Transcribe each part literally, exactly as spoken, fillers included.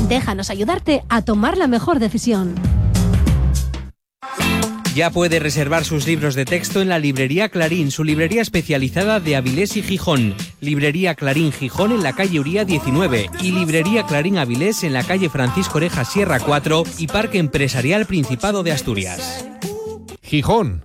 Déjanos ayudarte a tomar la mejor decisión. Ya puede reservar sus libros de texto en la Librería Clarín, su librería especializada de Avilés y Gijón. Librería Clarín Gijón en la calle Uría diecinueve y Librería Clarín Avilés en la calle Francisco Oreja Sierra cuatro y Parque Empresarial Principado de Asturias. Gijón.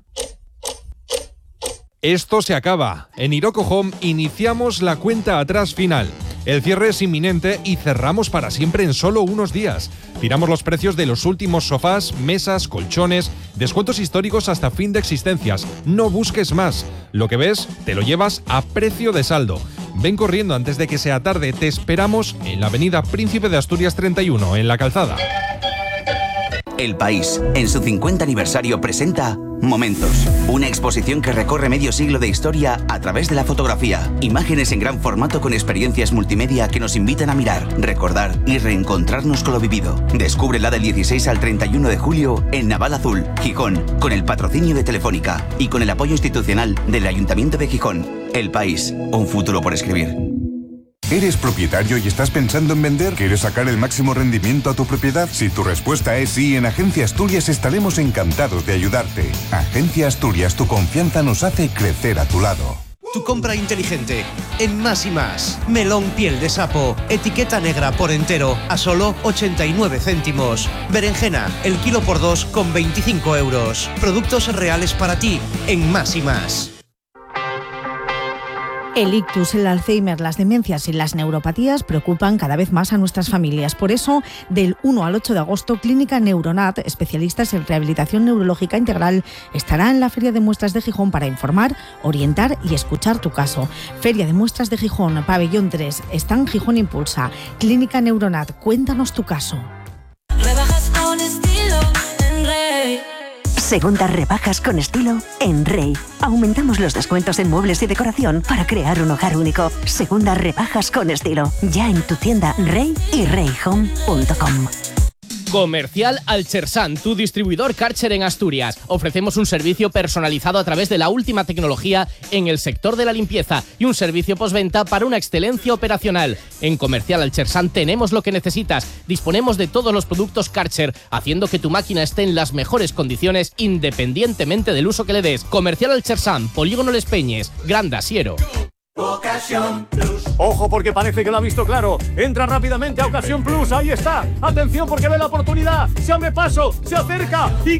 Esto se acaba. En Iroco Home iniciamos la cuenta atrás final. El cierre es inminente y cerramos para siempre en solo unos días. Tiramos los precios de los últimos sofás, mesas, colchones, descuentos históricos hasta fin de existencias. No busques más. Lo que ves, te lo llevas a precio de saldo. Ven corriendo antes de que sea tarde. Te esperamos en la avenida Príncipe de Asturias treinta y uno, en La Calzada. El País, en su cincuenta aniversario, presenta Momentos, una exposición que recorre medio siglo de historia a través de la fotografía. Imágenes en gran formato con experiencias multimedia que nos invitan a mirar, recordar y reencontrarnos con lo vivido. Descúbrela del dieciséis al treinta y uno de julio en Naval Azul, Gijón, con el patrocinio de Telefónica y con el apoyo institucional del Ayuntamiento de Gijón. El País, un futuro por escribir. ¿Eres propietario y estás pensando en vender? ¿Quieres sacar el máximo rendimiento a tu propiedad? Si tu respuesta es sí, en Agencia Asturias estaremos encantados de ayudarte. Agencia Asturias, tu confianza nos hace crecer a tu lado. Tu compra inteligente, en Más y Más. Melón piel de sapo, etiqueta negra por entero, a solo ochenta y nueve céntimos. Berenjena, el kilo por dos con veinticinco euros. Productos reales para ti, en Más y Más. El ictus, el Alzheimer, las demencias y las neuropatías preocupan cada vez más a nuestras familias. Por eso, del uno al ocho de agosto, Clínica Neuronat, especialistas en rehabilitación neurológica integral, estará en la Feria de Muestras de Gijón para informar, orientar y escuchar tu caso. Feria de Muestras de Gijón, Pabellón tres, Stand Gijón Impulsa. Clínica Neuronat, cuéntanos tu caso. Rebajas con estilo en Rey. Segundas rebajas con estilo en Rey. Aumentamos los descuentos en muebles y decoración para crear un hogar único. Segundas rebajas con estilo. Ya en tu tienda Rey y rey home punto com. Comercial Alchersan, tu distribuidor Karcher en Asturias. Ofrecemos un servicio personalizado a través de la última tecnología en el sector de la limpieza y un servicio postventa para una excelencia operacional. En Comercial Alchersan tenemos lo que necesitas. Disponemos de todos los productos Karcher, haciendo que tu máquina esté en las mejores condiciones independientemente del uso que le des. Comercial Alchersan, Polígono Les Peñes, Gran Asiero. Ocasión Plus. Ojo, porque parece que lo ha visto claro. Entra rápidamente a Ocasión Plus. Ahí está. Atención, porque ve la oportunidad. Se abre paso, se acerca y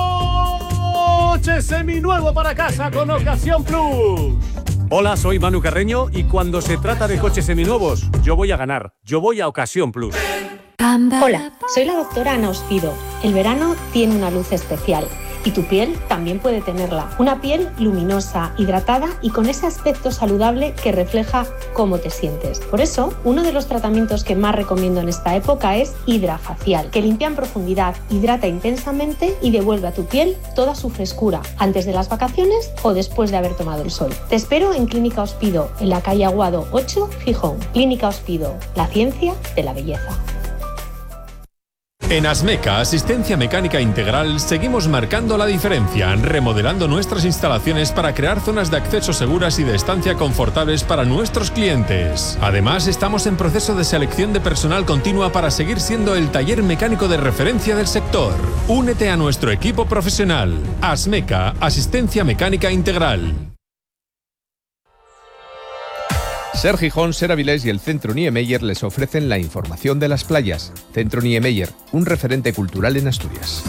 coche seminuevo para casa con Ocasión Plus. Hola, soy Manu Carreño y cuando se trata de coches seminuevos, yo voy a ganar. Yo voy a Ocasión Plus. Hola, soy la doctora Ana Ospido. El verano tiene una luz especial. Y tu piel también puede tenerla. Una piel luminosa, hidratada y con ese aspecto saludable que refleja cómo te sientes. Por eso, uno de los tratamientos que más recomiendo en esta época es Hidrafacial, que limpia en profundidad, hidrata intensamente y devuelve a tu piel toda su frescura, antes de las vacaciones o después de haber tomado el sol. Te espero en Clínica Ospido, en la calle Aguado ocho, Gijón. Clínica Ospido, la ciencia de la belleza. En Asmeca, Asistencia Mecánica Integral, seguimos marcando la diferencia, remodelando nuestras instalaciones para crear zonas de acceso seguras y de estancia confortables para nuestros clientes. Además, estamos en proceso de selección de personal continua para seguir siendo el taller mecánico de referencia del sector. Únete a nuestro equipo profesional. Asmeca, Asistencia Mecánica Integral. Ser Gijón, Ser Avilés y el Centro Niemeyer les ofrecen la información de las playas. Centro Niemeyer, un referente cultural en Asturias.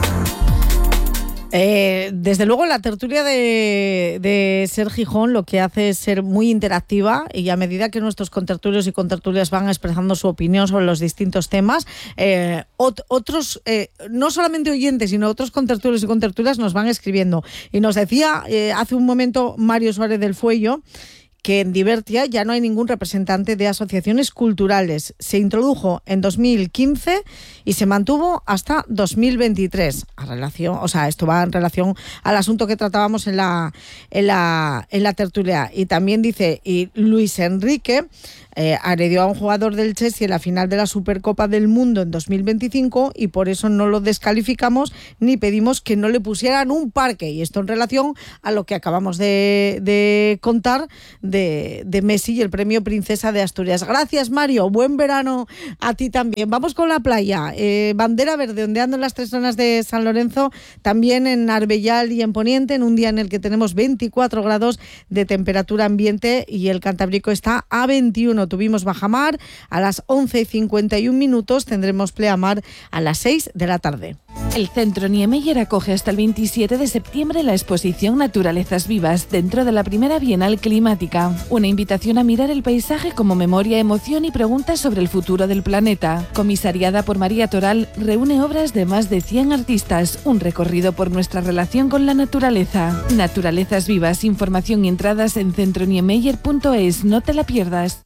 Eh, desde luego la tertulia de, de Ser Gijón lo que hace es ser muy interactiva y a medida que nuestros contertulios y contertulias van expresando su opinión sobre los distintos temas, eh, ot- otros, eh, no solamente oyentes, sino otros contertulios y contertulias nos van escribiendo. Y nos decía eh, hace un momento Mario Suárez del Fuello que en Divertia ya no hay ningún representante de asociaciones culturales. Se introdujo en dos mil quince y se mantuvo hasta dos mil veintitrés. A relación, o sea, esto va en relación al asunto que tratábamos en la, en la, en la tertulia. Y también dice, y Luis Enrique eh, agredió a un jugador del Chelsea en la final de la Supercopa del Mundo en dos mil veinticinco y por eso no lo descalificamos ni pedimos que no le pusieran un parque. Y esto en relación a lo que acabamos de, de contar de de, de Messi y el premio Princesa de Asturias. Gracias, Mario. Buen verano a ti también. Vamos con la playa. Eh, bandera verde, ondeando en las tres zonas de San Lorenzo, también en Arbellal y en Poniente, en un día en el que tenemos veinticuatro grados de temperatura ambiente y el Cantábrico está a veintiuno. Tuvimos bajamar a las once y cincuenta y un minutos, tendremos pleamar a las seis de la tarde. El Centro Niemeyer acoge hasta el veintisiete de septiembre la exposición Naturalezas Vivas dentro de la primera Bienal Climática. Una invitación a mirar el paisaje como memoria, emoción y preguntas sobre el futuro del planeta. Comisariada por María Toral, reúne obras de más de cien artistas, un recorrido por nuestra relación con la naturaleza. Naturalezas Vivas, información y entradas en centro niemeyer punto es. No te la pierdas.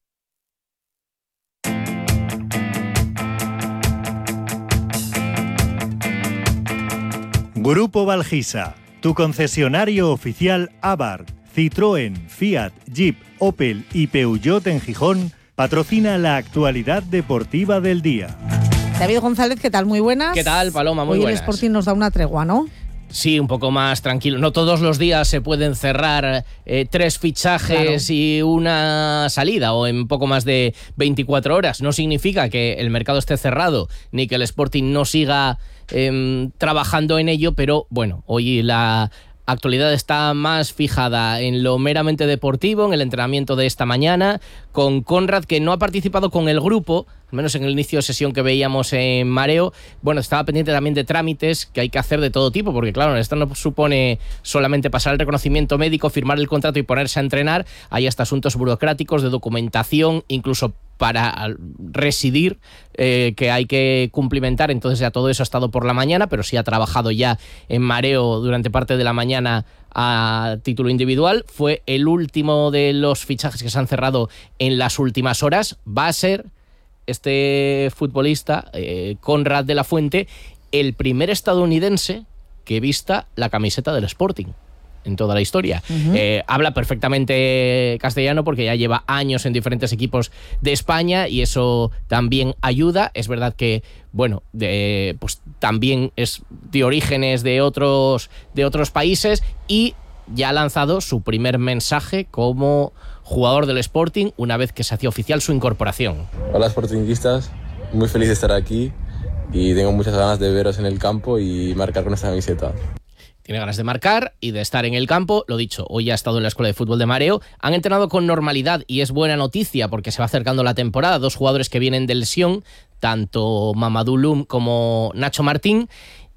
Grupo Valgisa, tu concesionario oficial Abarth, Citroën, Fiat, Jeep, Opel y Peugeot en Gijón, patrocina la actualidad deportiva del día. David González, ¿qué tal? Muy buenas. ¿Qué tal, Paloma? Muy Hoy buenas. el Sporting nos da una tregua, ¿no? Sí, un poco más tranquilo. No todos los días se pueden cerrar eh, tres fichajes claro. y una salida, o en poco más de veinticuatro horas. No significa que el mercado esté cerrado, ni que el Sporting no siga eh, trabajando en ello, pero bueno, hoy la actualidad está más fijada en lo meramente deportivo, en el entrenamiento de esta mañana, con Conrad, que no ha participado con el grupo, al menos en el inicio de sesión que veíamos en Mareo. Bueno, estaba pendiente también de trámites que hay que hacer de todo tipo, porque claro, esto no supone solamente pasar el reconocimiento médico, firmar el contrato y ponerse a entrenar. Hay hasta asuntos burocráticos, de documentación, incluso para residir, eh, que hay que cumplimentar. Entonces ya todo eso ha estado por la mañana, pero sí ha trabajado ya en Mareo durante parte de la mañana a título individual. Fue el último de los fichajes que se han cerrado en las últimas horas. Va a ser este futbolista, eh, Conrad de la Fuente, el primer estadounidense que vista la camiseta del Sporting en toda la historia. Uh-huh. Eh, habla perfectamente castellano porque ya lleva años en diferentes equipos de España y eso también ayuda. Es verdad que, bueno, de, pues también es de orígenes de otros, de otros países y ya ha lanzado su primer mensaje como jugador del Sporting una vez que se hacía oficial su incorporación. Hola sportinguistas, muy feliz de estar aquí y tengo muchas ganas de veros en el campo y marcar con esta camiseta. Tiene ganas de marcar y de estar en el campo. Lo dicho, hoy ha estado en la Escuela de Fútbol de Mareo. Han entrenado con normalidad y es buena noticia porque se va acercando la temporada. Dos jugadores que vienen de lesión, tanto Mamadou Loum como Nacho Martín,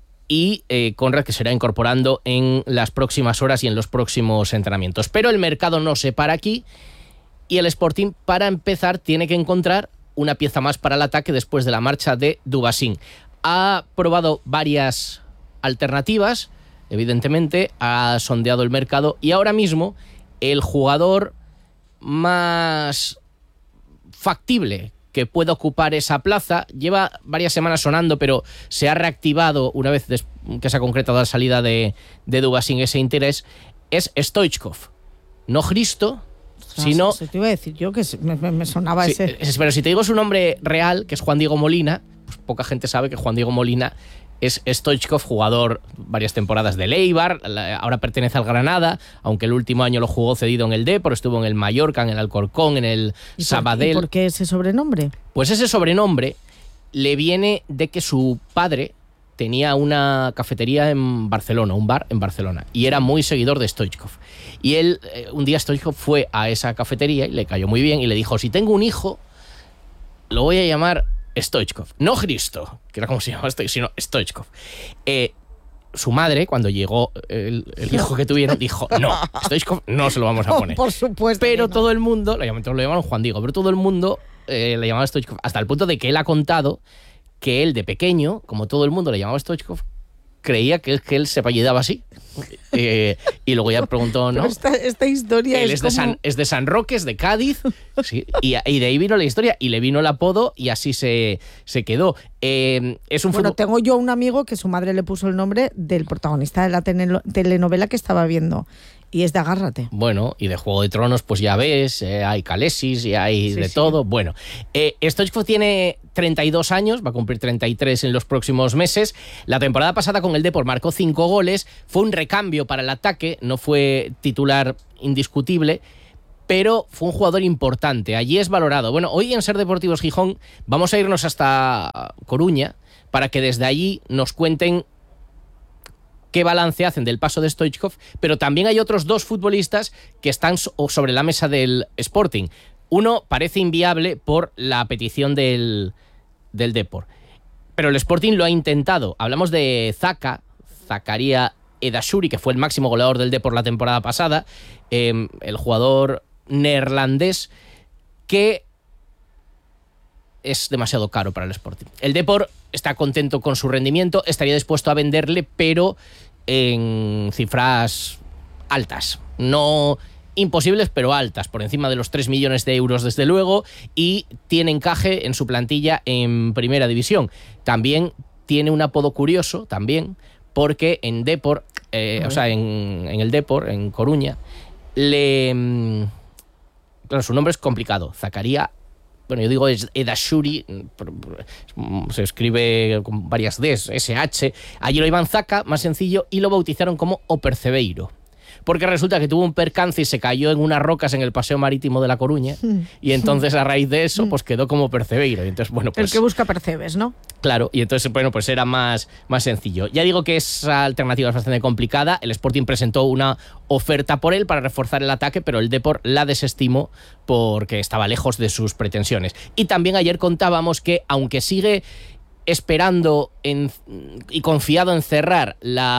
y eh, Conrad, que se irá incorporando en las próximas horas y en los próximos entrenamientos. Pero el mercado no se para aquí y el Sporting, para empezar, tiene que encontrar una pieza más para el ataque después de la marcha de Dubasín. Ha probado varias alternativas, evidentemente, ha sondeado el mercado y ahora mismo el jugador más factible que pueda ocupar esa plaza, lleva varias semanas sonando, pero se ha reactivado una vez que se ha concretado la salida de, de Dubasín ese interés, es Stoichkov. No Hristo, no, sino... Eso te iba a decir yo, que me, me sonaba sí, ese... Es, pero si te digo su nombre real, que es Juan Diego Molina, pues poca gente sabe que Juan Diego Molina es Stoichkov, jugador varias temporadas del Eibar, ahora pertenece al Granada, aunque el último año lo jugó cedido en el Depor, estuvo en el Mallorca, en el Alcorcón, en el ¿Y Sabadell. ¿Y por qué ese sobrenombre? Pues ese sobrenombre le viene de que su padre tenía una cafetería en Barcelona, un bar en Barcelona, y era muy seguidor de Stoichkov. Y él, un día Stoichkov fue a esa cafetería y le cayó muy bien y le dijo, si tengo un hijo, lo voy a llamar Stoichkov, no Hristo, que era como se llamaba, sino Stoichkov. Eh, su madre, cuando llegó el, el hijo que tuvieron, dijo, no, Stoichkov no se lo vamos a poner. Oh, por supuesto. Pero no. todo el mundo, lo llamaron, lo llamaron Juan Diego, pero todo el mundo eh, le llamaba Stoichkov, hasta el punto de que él ha contado que él de pequeño, como todo el mundo le llamaba Stoichkov, creía que, que él se apellidaba así. Eh, y luego ya preguntó, ¿no? Esta, esta historia él es, es, como... de San, es de San Roque, es de Cádiz, sí, y, y de ahí vino la historia, y le vino el apodo, y así se, se quedó. Eh, es un bueno, fútbol... tengo yo un amigo que su madre le puso el nombre del protagonista de la telenovela que estaba viendo, y es de Agárrate. Bueno, y de Juego de Tronos, pues ya ves, eh, hay Calesis y hay sí, de sí. todo. Bueno, eh, Stoichkov tiene treinta y dos años, va a cumplir treinta y tres en los próximos meses. La temporada pasada con el Depor marcó cinco goles, fue un recambio para el ataque, no fue titular indiscutible, pero fue un jugador importante, allí es valorado. Bueno, hoy en Ser Deportivos Gijón vamos a irnos hasta Coruña para que desde allí nos cuenten qué balance hacen del paso de Stoichkov, pero también hay otros dos futbolistas que están sobre la mesa del Sporting. Uno parece inviable por la petición del, del Depor, pero el Sporting lo ha intentado. Hablamos de Zaka, Zakaria Edashuri, que fue el máximo goleador del Depor la temporada pasada, eh, el jugador neerlandés que es demasiado caro para el Sporting. El Depor está contento con su rendimiento, estaría dispuesto a venderle, pero en cifras altas. No imposibles, pero altas, por encima de los tres millones de euros desde luego, y tiene encaje en su plantilla en Primera División. También tiene un apodo curioso, también, porque en Depor, eh, o sea, en, en el Depor, en Coruña, le... Claro, su nombre es complicado, Zakaria. Bueno, yo digo es Edashuri, se escribe con varias Ds, S H. Allí lo iban Zaka, más sencillo, y lo bautizaron como O Percebeiro. Porque resulta que tuvo un percance y se cayó en unas rocas en el paseo marítimo de La Coruña, y entonces a raíz de eso pues quedó como Percebeiro. Y entonces, bueno, pues, el que busca percebes, ¿no? Claro, y entonces bueno, pues era más, más sencillo. Ya digo que esa alternativa es bastante complicada. El Sporting presentó una oferta por él para reforzar el ataque, pero el Depor la desestimó porque estaba lejos de sus pretensiones. Y también ayer contábamos que, aunque sigue esperando en, y confiado en cerrar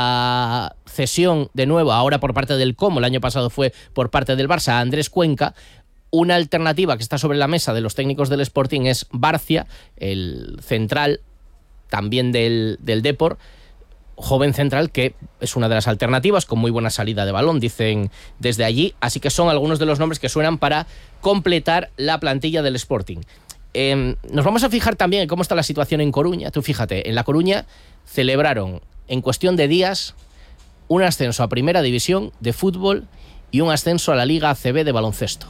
la cesión de nuevo, ahora por parte del Como, el año pasado fue por parte del Barça, a Andrés Cuenca, una alternativa que está sobre la mesa de los técnicos del Sporting es Barcia, el central también del, del Depor, joven central que es una de las alternativas con muy buena salida de balón, dicen desde allí, así que son algunos de los nombres que suenan para completar la plantilla del Sporting. Eh, nos vamos a fijar también en cómo está la situación en Coruña. Tú fíjate, en La Coruña celebraron en cuestión de días un ascenso a Primera División de fútbol y un ascenso a la Liga A C B de baloncesto.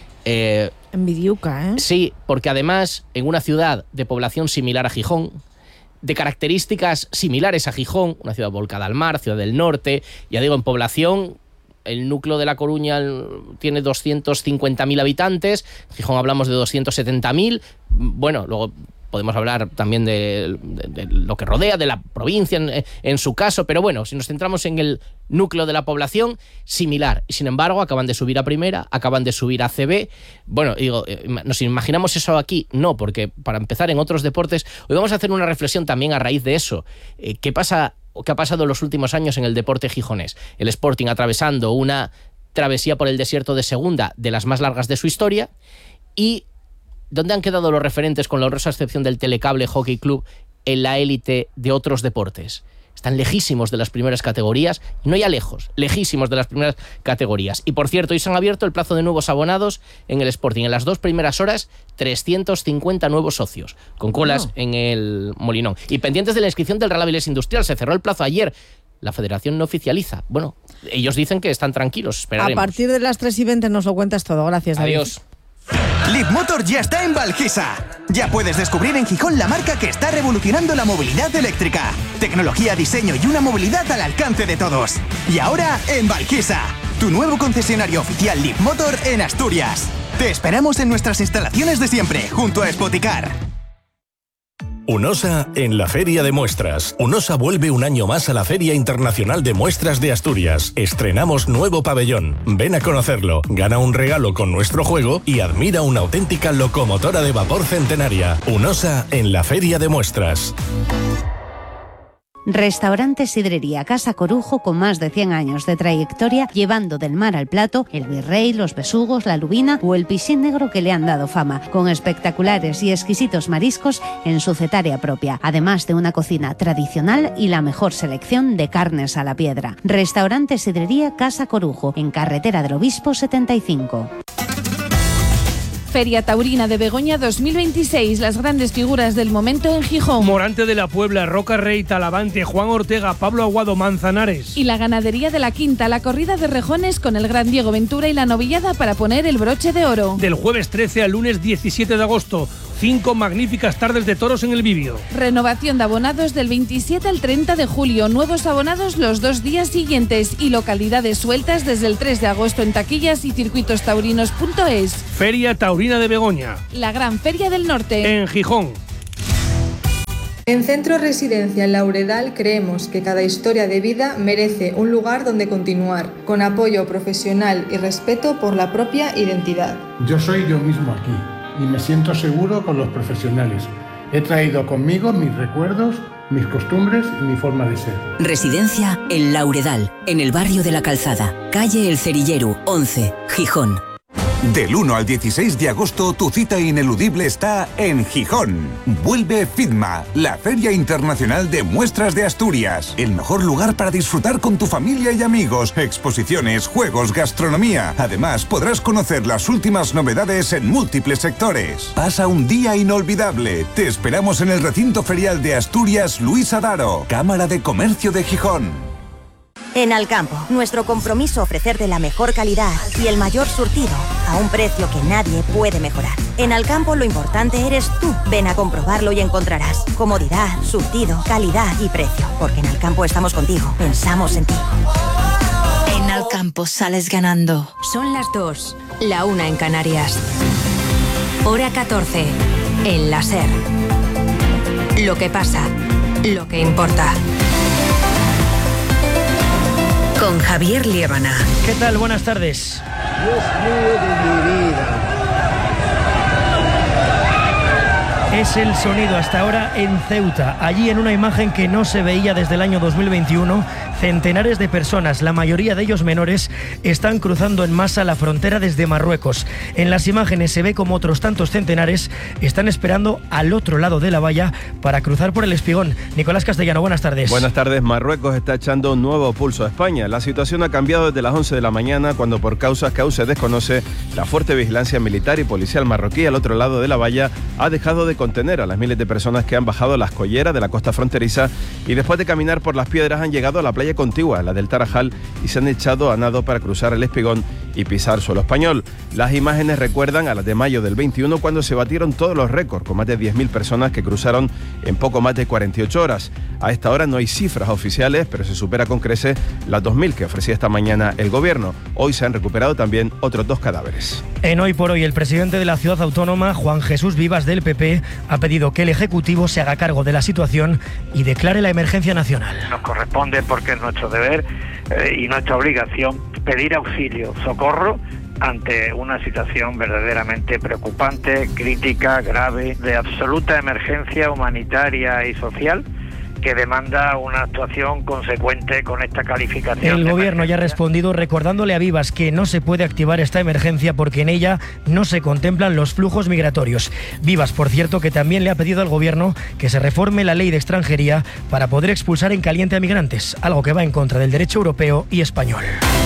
Eh, Envidiuca, ¿eh? Sí, porque además en una ciudad de población similar a Gijón, de características similares a Gijón, una ciudad volcada al mar, ciudad del norte, ya digo, en población... El núcleo de La Coruña tiene doscientos cincuenta mil habitantes, Gijón hablamos de doscientos setenta mil, bueno, luego podemos hablar también de, de, de lo que rodea, de la provincia en, en su caso, pero bueno, si nos centramos en el núcleo de la población, similar, y sin embargo acaban de subir a Primera, acaban de subir a C B, bueno, digo, ¿nos imaginamos eso aquí? No, porque para empezar en otros deportes, hoy vamos a hacer una reflexión también a raíz de eso, eh, ¿qué pasa? ¿Qué ha pasado en los últimos años en el deporte gijonés? El Sporting atravesando una travesía por el desierto de segunda de las más largas de su historia, y ¿dónde han quedado los referentes, con la honrosa excepción del Telecable Hockey Club, en la élite de otros deportes? Están lejísimos de las primeras categorías, y no ya lejos, lejísimos de las primeras categorías. Y por cierto, hoy se han abierto el plazo de nuevos abonados en el Sporting. En las dos primeras horas, trescientos cincuenta nuevos socios, con colas oh. en el Molinón. Y pendientes de la inscripción del Real Avilés Industrial, se cerró el plazo ayer. La federación no oficializa. Bueno, ellos dicen que están tranquilos, esperaremos. A partir de las tres y veinte nos lo cuentas todo. Gracias, David. Adiós. Leapmotor ya está en Valquisa. Ya puedes descubrir en Gijón la marca que está revolucionando la movilidad eléctrica. Tecnología, diseño y una movilidad al alcance de todos. Y ahora en Valquisa, tu nuevo concesionario oficial Leapmotor en Asturias. Te esperamos en nuestras instalaciones de siempre, junto a Spoticar. UNOSA en la Feria de Muestras. UNOSA vuelve un año más a la Feria Internacional de Muestras de Asturias. Estrenamos nuevo pabellón. Ven a conocerlo, gana un regalo con nuestro juego y admira una auténtica locomotora de vapor centenaria. UNOSA en la Feria de Muestras. Restaurante Sidrería Casa Corujo, con más de cien años de trayectoria, llevando del mar al plato el virrey, los besugos, la lubina o el piscín negro que le han dado fama, con espectaculares y exquisitos mariscos en su cetaria propia, además de una cocina tradicional y la mejor selección de carnes a la piedra. Restaurante Sidrería Casa Corujo, en Carretera del Obispo setenta y cinco. Feria Taurina de Begoña dos mil veintiséis, las grandes figuras del momento en Gijón. Morante de la Puebla, Roca Rey, Talavante, Juan Ortega, Pablo Aguado, Manzanares. Y la ganadería de la Quinta, la corrida de rejones con el gran Diego Ventura y la novillada para poner el broche de oro. Del jueves trece al lunes diecisiete de agosto, Cinco magníficas tardes de toros en el Bibio. Renovación de abonados del veintisiete al treinta de julio. Nuevos abonados los dos días siguientes y localidades sueltas desde el tres de agosto en taquillas y circuitos taurinos punto es. Feria Taurina de Begoña. La Gran Feria del Norte. En Gijón. En Centro Residencial Lauredal creemos que cada historia de vida merece un lugar donde continuar, con apoyo profesional y respeto por la propia identidad. Yo soy yo mismo aquí y me siento seguro con los profesionales. He traído conmigo mis recuerdos, mis costumbres y mi forma de ser. Residencia El Lauredal, en el barrio de La Calzada, calle El Cerillero, once, Gijón. Del uno al dieciséis de agosto, tu cita ineludible está en Gijón. Vuelve FIDMA, la Feria Internacional de Muestras de Asturias. El mejor lugar para disfrutar con tu familia y amigos. Exposiciones, juegos, gastronomía. Además, podrás conocer las últimas novedades en múltiples sectores. Pasa un día inolvidable. Te esperamos en el recinto ferial de Asturias Luis Adaro, Cámara de Comercio de Gijón. En Alcampo, nuestro compromiso ofrecerte la mejor calidad y el mayor surtido a un precio que nadie puede mejorar. En Alcampo lo importante eres tú. Ven a comprobarlo y encontrarás comodidad, surtido, calidad y precio. Porque en Alcampo estamos contigo, pensamos en ti. En Alcampo sales ganando. Son las dos, la una en Canarias. Hora catorce, en la SER. Lo que pasa, lo que importa. Con Javier Liébana. ¿Qué tal? Buenas tardes. Dios mío de mi vida. Es el sonido hasta ahora en Ceuta. Allí, en una imagen que no se veía desde el año dos mil veintiuno, centenares de personas, la mayoría de ellos menores, están cruzando en masa la frontera desde Marruecos. En las imágenes se ve como otros tantos centenares están esperando al otro lado de la valla para cruzar por el Espigón. Nicolás Castellano, buenas tardes. Buenas tardes. Marruecos está echando un nuevo pulso a España. La situación ha cambiado desde las once de la mañana, cuando por causas que aún se desconoce, la fuerte vigilancia militar y policial marroquí al otro lado de la valla ha dejado de contener a las miles de personas que han bajado las colleras de la costa fronteriza y después de caminar por las piedras han llegado a la playa contigua, la del Tarajal, y se han echado a nado para cruzar el Espigón y pisar suelo español. Las imágenes recuerdan a las de mayo del veintiuno, cuando se batieron todos los récords, con más de diez mil personas que cruzaron en poco más de cuarenta y ocho horas. A esta hora no hay cifras oficiales, pero se supera con creces las dos mil que ofrecía esta mañana el gobierno. Hoy se han recuperado también otros dos cadáveres. En Hoy por Hoy, el presidente de la ciudad autónoma, Juan Jesús Vivas, del P P, ha pedido que el Ejecutivo se haga cargo de la situación y declare la emergencia nacional. Nos corresponde, porque es nuestro deber eh, y nuestra obligación, pedir auxilio, socorro ante una situación verdaderamente preocupante, crítica, grave, de absoluta emergencia humanitaria y social, que demanda una actuación consecuente con esta calificación. El gobierno ya ha respondido recordándole a Vivas que no se puede activar esta emergencia porque en ella no se contemplan los flujos migratorios. Vivas, por cierto, que también le ha pedido al gobierno que se reforme la ley de extranjería para poder expulsar en caliente a migrantes, algo que va en contra del derecho europeo y español.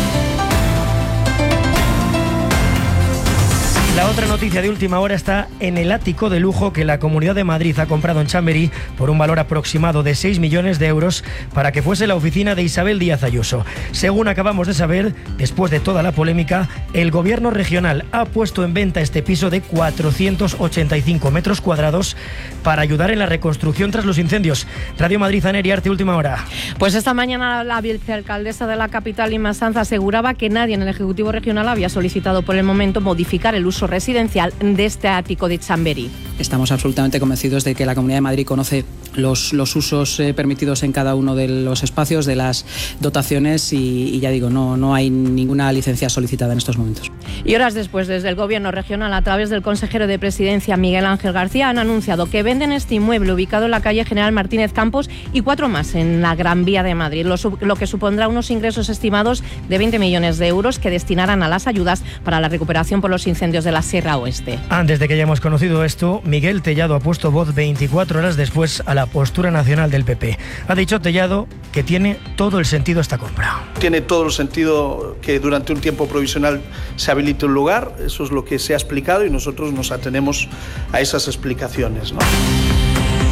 La otra noticia de última hora está en el ático de lujo que la Comunidad de Madrid ha comprado en Chamberí por un valor aproximado de seis millones de euros para que fuese la oficina de Isabel Díaz Ayuso. Según acabamos de saber, después de toda la polémica, el gobierno regional ha puesto en venta este piso de cuatrocientos ochenta y cinco metros cuadrados para ayudar en la reconstrucción tras los incendios. Radio Madrid, Aner Arte, última hora. Pues esta mañana la vicealcaldesa de la capital, Inma Sanz, aseguraba que nadie en el Ejecutivo Regional había solicitado por el momento modificar el uso residencial de este ático de Chamberí. Estamos absolutamente convencidos de que la Comunidad de Madrid conoce los, los usos eh, permitidos en cada uno de los espacios, de las dotaciones y, y ya digo, no, no hay ninguna licencia solicitada en estos momentos. Y horas después, desde el Gobierno regional, a través del consejero de Presidencia, Miguel Ángel García, han anunciado que venden este inmueble ubicado en la calle General Martínez Campos y cuatro más en la Gran Vía de Madrid, lo, lo que supondrá unos ingresos estimados de veinte millones de euros que destinarán a las ayudas para la recuperación por los incendios de la Sierra Oeste. Antes de que hayamos conocido esto, Miguel Tellado ha puesto voz veinticuatro horas después a la postura nacional del P P. Ha dicho Tellado que tiene todo el sentido esta compra. Tiene todo el sentido que durante un tiempo provisional se habilite un lugar, eso es lo que se ha explicado y nosotros nos atenemos a esas explicaciones, ¿no?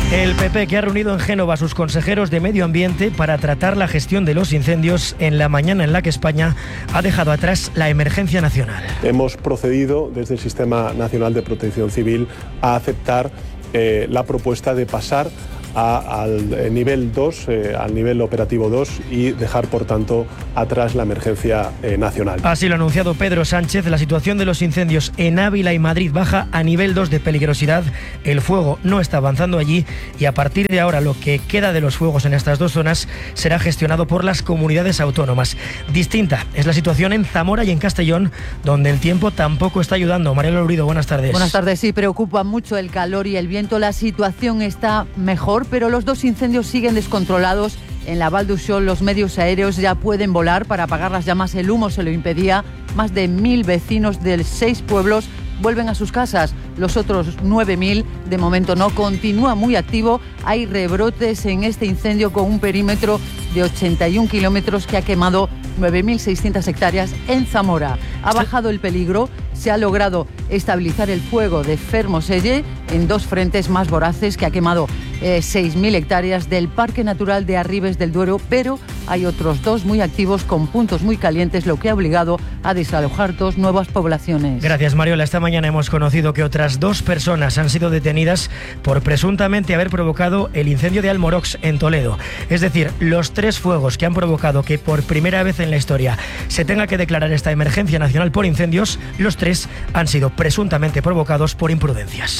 El P P, que ha reunido en Génova a sus consejeros de Medio Ambiente para tratar la gestión de los incendios en la mañana en la que España ha dejado atrás la emergencia nacional. Hemos procedido desde el Sistema Nacional de Protección Civil a aceptar eh, la propuesta de pasar A, al nivel dos, eh, al nivel operativo dos y dejar, por tanto, atrás la emergencia eh, nacional. Así lo ha anunciado Pedro Sánchez. La situación de los incendios en Ávila y Madrid baja a nivel dos de peligrosidad. El fuego no está avanzando allí y a partir de ahora lo que queda de los fuegos en estas dos zonas será gestionado por las comunidades autónomas. Distinta es la situación en Zamora y en Castellón, donde el tiempo tampoco está ayudando. Mariela Lurido, buenas tardes. Buenas tardes. Sí, preocupa mucho el calor y el viento. La situación está mejor, pero los dos incendios siguen descontrolados. En la Val d'Uixó los medios aéreos ya pueden volar para apagar las llamas. El humo se lo impedía. Más de mil vecinos de seis pueblos vuelven a sus casas. Los otros nueve mil de momento no. Continúa muy activo. Hay rebrotes en este incendio con un perímetro de ochenta y un kilómetros que ha quemado nueve mil seiscientas hectáreas en Zamora. Ha bajado el peligro. Se ha logrado estabilizar el fuego de Fermoselle en dos frentes más voraces que ha quemado eh, seis mil hectáreas del Parque Natural de Arribes del Duero, pero hay otros dos muy activos con puntos muy calientes, lo que ha obligado a desalojar dos nuevas poblaciones. Gracias, Mariola. Esta mañana hemos conocido que otras dos personas han sido detenidas por presuntamente haber provocado el incendio de Almorox en Toledo. Es decir, los tres fuegos que han provocado que por primera vez en la historia se tenga que declarar esta emergencia nacional por incendios, los tres han sido presuntamente provocados por imprudencias.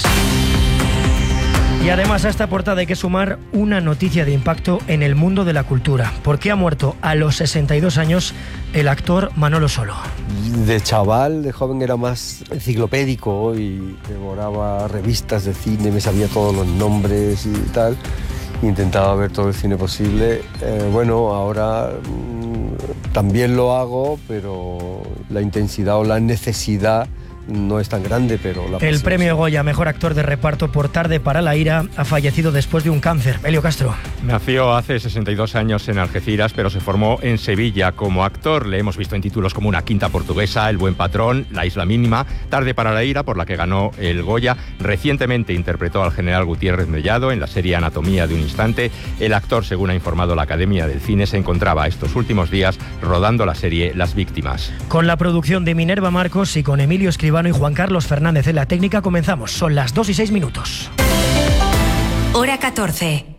Y además a esta portada hay que sumar una noticia de impacto en el mundo de la cultura, porque ha muerto a los sesenta y dos años el actor Manolo Solo. De chaval, de joven era más enciclopédico y devoraba revistas de cine, me sabía todos los nombres y tal. Intentaba ver todo el cine posible. Eh, bueno, ahora mmm, también lo hago, pero la intensidad o la necesidad no es tan grande, pero la El premio Goya, mejor actor de reparto por Tarde para la ira, ha fallecido después de un cáncer. Elio Castro. Nació hace sesenta y dos años en Algeciras, pero se formó en Sevilla como actor. Le hemos visto en títulos como Una quinta portuguesa, El buen patrón, La isla mínima, Tarde para la ira, por la que ganó el Goya. Recientemente interpretó al general Gutiérrez Mellado en la serie Anatomía de un instante. El actor, según ha informado la Academia del Cine, se encontraba estos últimos días rodando la serie Las víctimas. Con la producción de Minerva Marcos y con Emilio Escribano y Juan Carlos Fernández en la técnica, comenzamos. Son las dos y seis minutos. Hora catorce.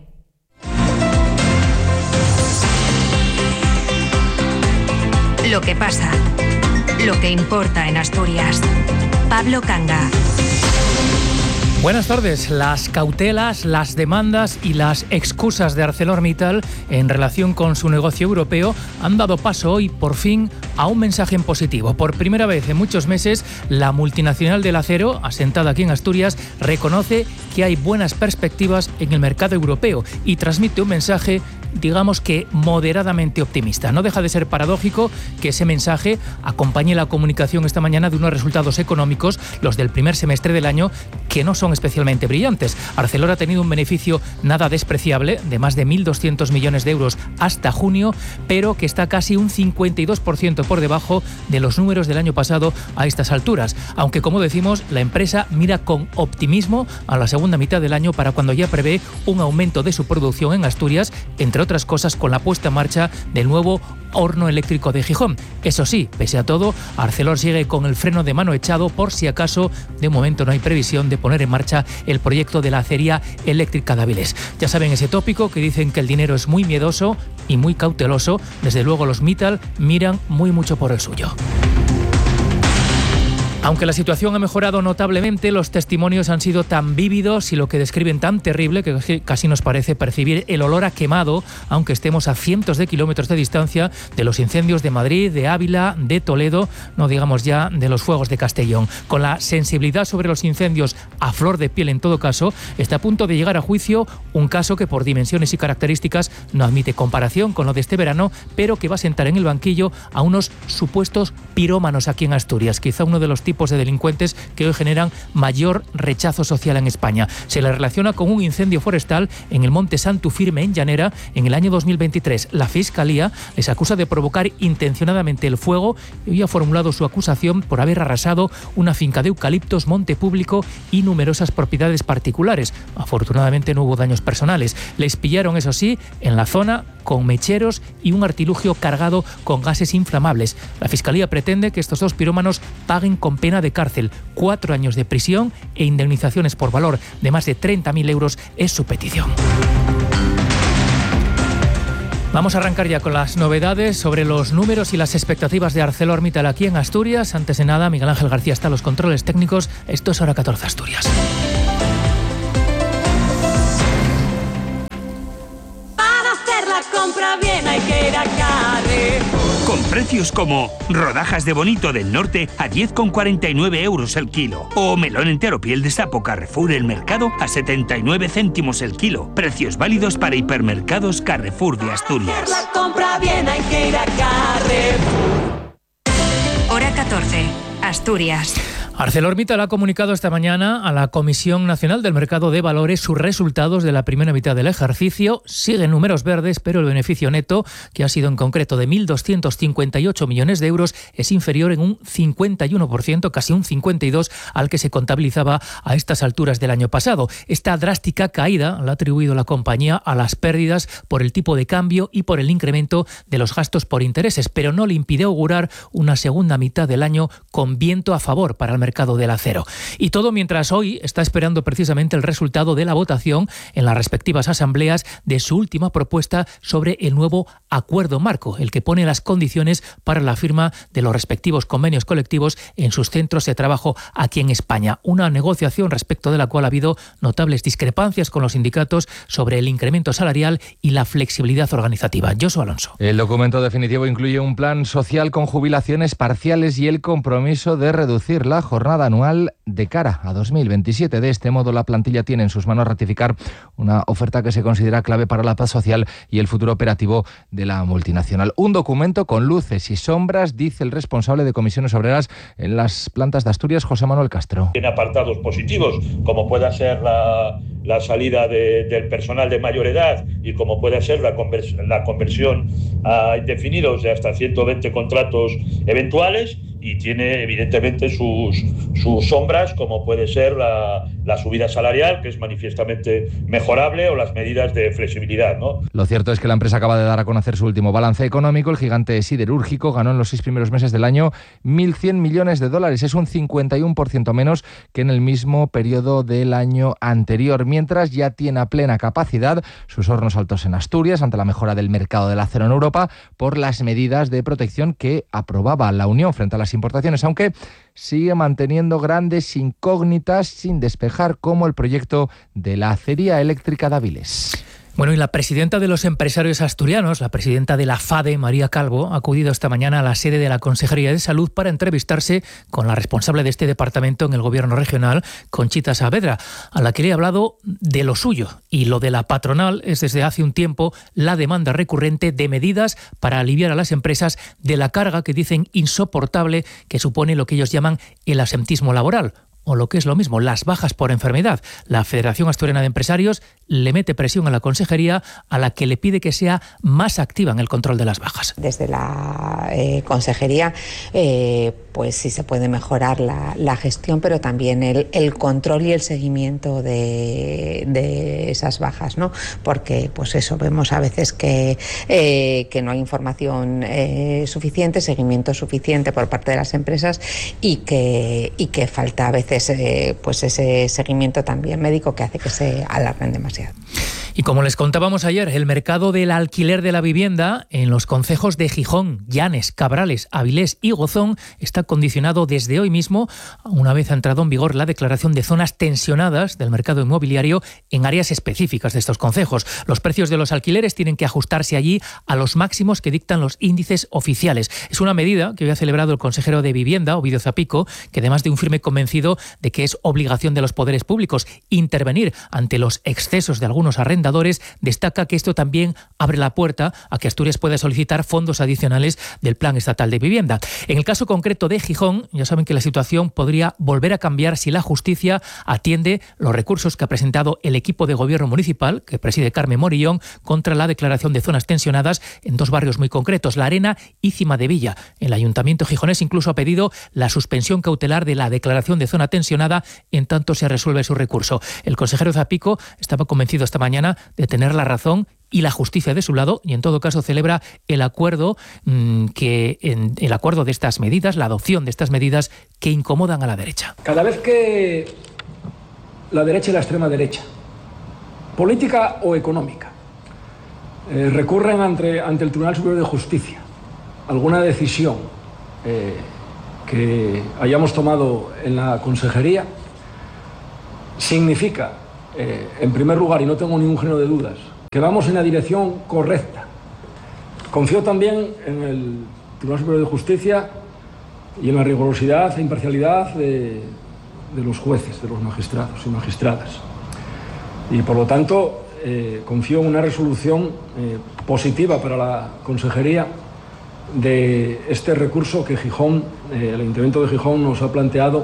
Lo que pasa, lo que importa en Asturias. Pablo Canga. Buenas tardes. Las cautelas, las demandas y las excusas de ArcelorMittal en relación con su negocio europeo han dado paso hoy, por fin, a un mensaje en positivo. Por primera vez en muchos meses, la multinacional del acero, asentada aquí en Asturias, reconoce que hay buenas perspectivas en el mercado europeo y transmite un mensaje, digamos que moderadamente optimista. No deja de ser paradójico que ese mensaje acompañe la comunicación esta mañana de unos resultados económicos, los del primer semestre del año, que no son especialmente brillantes. Arcelor ha tenido un beneficio nada despreciable de más de mil doscientos millones de euros hasta junio, pero que está casi un cincuenta y dos por ciento por debajo de los números del año pasado a estas alturas. Aunque, como decimos, la empresa mira con optimismo a la segunda mitad del año, para cuando ya prevé un aumento de su producción en Asturias, entre otras cosas con la puesta en marcha del nuevo horno eléctrico de Gijón. Eso sí, pese a todo, Arcelor sigue con el freno de mano echado por si acaso de momento no hay previsión de poner en marcha el proyecto de la acería eléctrica de Avilés. Ya saben ese tópico que dicen que el dinero es muy miedoso y muy cauteloso. Desde luego los Mittal miran muy mucho por el suyo. Aunque la situación ha mejorado notablemente, los testimonios han sido tan vívidos y lo que describen tan terrible que casi nos parece percibir el olor a quemado, aunque estemos a cientos de kilómetros de distancia de los incendios de Madrid, de Ávila, de Toledo, no digamos ya de los fuegos de Castellón. Con la sensibilidad sobre los incendios a flor de piel en todo caso, está a punto de llegar a juicio un caso que por dimensiones y características no admite comparación con lo de este verano, pero que va a sentar en el banquillo a unos supuestos pirómanos aquí en Asturias. Quizá uno de los tipos grupos de delincuentes que hoy generan mayor rechazo social en España. Se le relaciona con un incendio forestal en el Monte Santu Firme, en Llanera, en el año dos mil veintitrés. La Fiscalía les acusa de provocar intencionadamente el fuego y hoy ha formulado su acusación por haber arrasado una finca de eucaliptos, monte público y numerosas propiedades particulares. Afortunadamente no hubo daños personales. Les pillaron, eso sí, en la zona con mecheros y un artilugio cargado con gases inflamables. La Fiscalía pretende que estos dos pirómanos paguen con pena de cárcel. Cuatro años de prisión e indemnizaciones por valor de más de treinta mil euros es su petición. Vamos a arrancar ya con las novedades sobre los números y las expectativas de ArcelorMittal aquí en Asturias. Antes de nada, Miguel Ángel García está a los controles técnicos. Esto es Hora catorce Asturias. Para hacer la compra bien hay que ir a Carrefour. Con precios como rodajas de bonito del norte a diez con cuarenta y nueve euros el kilo. O melón entero piel de sapo Carrefour El Mercado a setenta y nueve céntimos el kilo. Precios válidos para hipermercados Carrefour de Asturias. La compra bien hay que ir a Carrefour. Hora catorce, Asturias. ArcelorMittal ha comunicado esta mañana a la Comisión Nacional del Mercado de Valores sus resultados de la primera mitad del ejercicio. Siguen números verdes, pero el beneficio neto, que ha sido en concreto de mil doscientos cincuenta y ocho millones de euros, es inferior en un cincuenta y uno por ciento, casi un cincuenta y dos por ciento al que se contabilizaba a estas alturas del año pasado. Esta drástica caída la ha atribuido la compañía a las pérdidas por el tipo de cambio y por el incremento de los gastos por intereses, pero no le impide augurar una segunda mitad del año con viento a favor para el mercado mercado del acero. Y todo mientras hoy está esperando precisamente el resultado de la votación en las respectivas asambleas de su última propuesta sobre el nuevo acuerdo marco, el que pone las condiciones para la firma de los respectivos convenios colectivos en sus centros de trabajo aquí en España. Una negociación respecto de la cual ha habido notables discrepancias con los sindicatos sobre el incremento salarial y la flexibilidad organizativa. Josu Alonso. El documento definitivo incluye un plan social con jubilaciones parciales y el compromiso de reducir la jornada jornada anual de cara a dos mil veintisiete. De este modo, la plantilla tiene en sus manos ratificar una oferta que se considera clave para la paz social y el futuro operativo de la multinacional. Un documento con luces y sombras, dice el responsable de comisiones obreras en las plantas de Asturias, José Manuel Castro. Tiene apartados positivos, como pueda ser la, la salida de, del personal de mayor edad y como puede ser la, convers, la conversión a indefinidos de hasta ciento veinte contratos eventuales. Y tiene evidentemente sus, sus sombras, como puede ser la, la subida salarial, que es manifiestamente mejorable, o las medidas de flexibilidad, ¿no? Lo cierto es que la empresa acaba de dar a conocer su último balance económico. El gigante siderúrgico ganó en los seis primeros meses del año mil cien millones de dólares. Es un cincuenta y uno por ciento menos que en el mismo periodo del año anterior, mientras ya tiene a plena capacidad sus hornos altos en Asturias ante la mejora del mercado del acero en Europa por las medidas de protección que aprobaba la Unión frente a las importaciones, aunque sigue manteniendo grandes incógnitas sin despejar, como el proyecto de la acería eléctrica de Avilés. Bueno, y la presidenta de los empresarios asturianos, la presidenta de la FADE, María Calvo, ha acudido esta mañana a la sede de la Consejería de Salud para entrevistarse con la responsable de este departamento en el gobierno regional, Conchita Saavedra, a la que le ha hablado de lo suyo. Y lo de la patronal es desde hace un tiempo la demanda recurrente de medidas para aliviar a las empresas de la carga que dicen insoportable que supone lo que ellos llaman el absentismo laboral, o lo que es lo mismo, las bajas por enfermedad. La Federación Asturiana de Empresarios le mete presión a la Consejería, a la que le pide que sea más activa en el control de las bajas. Desde la eh, Consejería, eh, pues sí se puede mejorar la, la gestión, pero también el, el control y el seguimiento de, de esas bajas, ¿no? Porque, pues eso, vemos a veces que, eh, que no hay información eh, suficiente, seguimiento suficiente por parte de las empresas y que, y que falta a veces eh, pues ese seguimiento también médico que hace que se alarguen demasiado. Y como les contábamos ayer, el mercado del alquiler de la vivienda en los concejos de Gijón, Llanes, Cabrales, Avilés y Gozón está condicionado desde hoy mismo, una vez ha entrado en vigor la declaración de zonas tensionadas del mercado inmobiliario en áreas específicas de estos concejos. Los precios de los alquileres tienen que ajustarse allí a los máximos que dictan los índices oficiales. Es una medida que hoy ha celebrado el consejero de Vivienda, Ovidio Zapico, que además de un firme convencido de que es obligación de los poderes públicos intervenir ante los excesos de algunos arrendatarios, arrendadores, destaca que esto también abre la puerta a que Asturias pueda solicitar fondos adicionales del Plan Estatal de Vivienda. En el caso concreto de Gijón, ya saben que la situación podría volver a cambiar si la justicia atiende los recursos que ha presentado el equipo de gobierno municipal, que preside Carmen Morillón, contra la declaración de zonas tensionadas en dos barrios muy concretos, La Arena y Cimadevilla. El ayuntamiento gijonés incluso ha pedido la suspensión cautelar de la declaración de zona tensionada en tanto se resuelve su recurso. El consejero Zapico estaba convencido esta mañana de tener la razón y la justicia de su lado, y en todo caso celebra el acuerdo mmm, que en, el acuerdo de estas medidas, la adopción de estas medidas que incomodan a la derecha. Cada vez que la derecha y la extrema derecha, política o económica, eh, recurren ante, ante el Tribunal Superior de Justicia alguna decisión eh, que hayamos tomado en la consejería, significa, eh, en primer lugar, y no tengo ningún género de dudas, que vamos en la dirección correcta. Confío también en el Tribunal Superior de Justicia y en la rigurosidad e imparcialidad de, de los jueces, de los magistrados y magistradas. Y por lo tanto, eh, confío en una resolución eh, positiva para la consejería de este recurso que Gijón, eh, el Ayuntamiento de Gijón nos ha planteado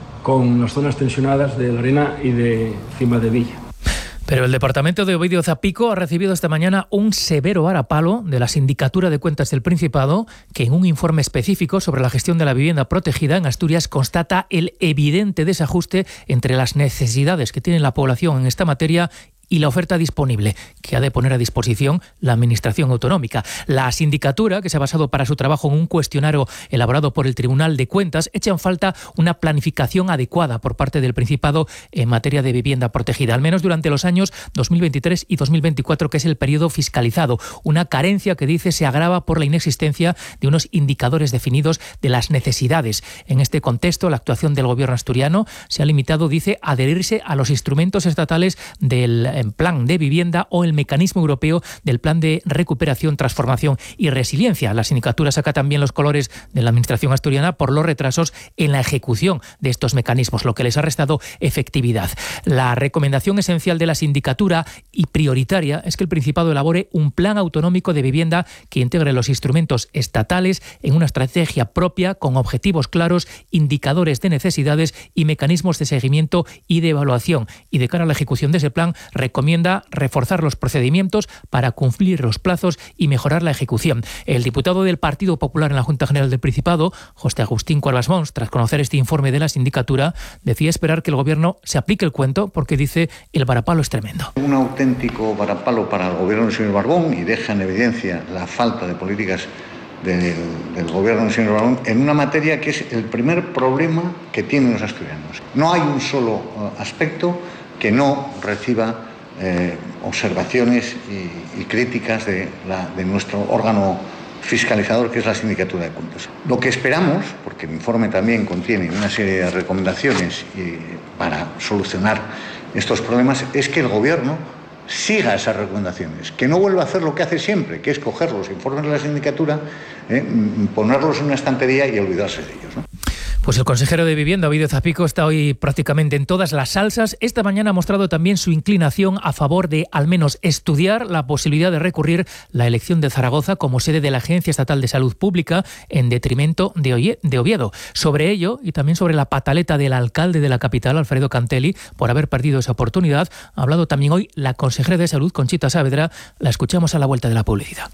con las zonas tensionadas de La Arena y de Cimadevilla. Pero el departamento de Ovidio Zapico ha recibido esta mañana un severo varapalo de la Sindicatura de Cuentas del Principado, que en un informe específico sobre la gestión de la vivienda protegida en Asturias constata el evidente desajuste entre las necesidades que tiene la población en esta materia y la oferta disponible que ha de poner a disposición la Administración Autonómica. La sindicatura, que se ha basado para su trabajo en un cuestionario elaborado por el Tribunal de Cuentas, echa en falta una planificación adecuada por parte del Principado en materia de vivienda protegida, al menos durante los años dos mil veintitrés y dos mil veinticuatro, que es el periodo fiscalizado. Una carencia que dice se agrava por la inexistencia de unos indicadores definidos de las necesidades. En este contexto, la actuación del Gobierno asturiano se ha limitado, dice, a adherirse a los instrumentos estatales del en Plan de Vivienda o el mecanismo europeo del Plan de Recuperación, Transformación y Resiliencia. La sindicatura saca también los colores de la Administración asturiana por los retrasos en la ejecución de estos mecanismos, lo que les ha restado efectividad. La recomendación esencial de la sindicatura y prioritaria es que el Principado elabore un plan autonómico de vivienda que integre los instrumentos estatales en una estrategia propia con objetivos claros, indicadores de necesidades y mecanismos de seguimiento y de evaluación. Y de cara a la ejecución de ese plan, recomienda reforzar los procedimientos para cumplir los plazos y mejorar la ejecución. El diputado del Partido Popular en la Junta General del Principado, José Agustín Cuervas Mons, tras conocer este informe de la sindicatura, decía esperar que el Gobierno se aplique el cuento porque dice el varapalo es tremendo. Un auténtico varapalo para el Gobierno del señor Barbón, y deja en evidencia la falta de políticas del, del Gobierno del señor Barbón en una materia que es el primer problema que tienen los asturianos. No hay un solo uh, aspecto que no reciba Eh, observaciones y, y críticas de, la, de nuestro órgano fiscalizador, que es la Sindicatura de Cuentas. Lo que esperamos, porque el informe también contiene una serie de recomendaciones y, para solucionar estos problemas, es que el Gobierno siga esas recomendaciones, que no vuelva a hacer lo que hace siempre, que es coger los informes de la Sindicatura, eh, ponerlos en una estantería y olvidarse de ellos, ¿no? Pues el consejero de Vivienda, Ovidio Zapico, está hoy prácticamente en todas las salsas. Esta mañana ha mostrado también su inclinación a favor de al menos estudiar la posibilidad de recurrir la elección de Zaragoza como sede de la Agencia Estatal de Salud Pública en detrimento de Oviedo. Sobre ello y también sobre la pataleta del alcalde de la capital, Alfredo Cantelli, por haber perdido esa oportunidad, ha hablado también hoy la consejera de Salud, Conchita Saavedra. La escuchamos a la vuelta de la publicidad.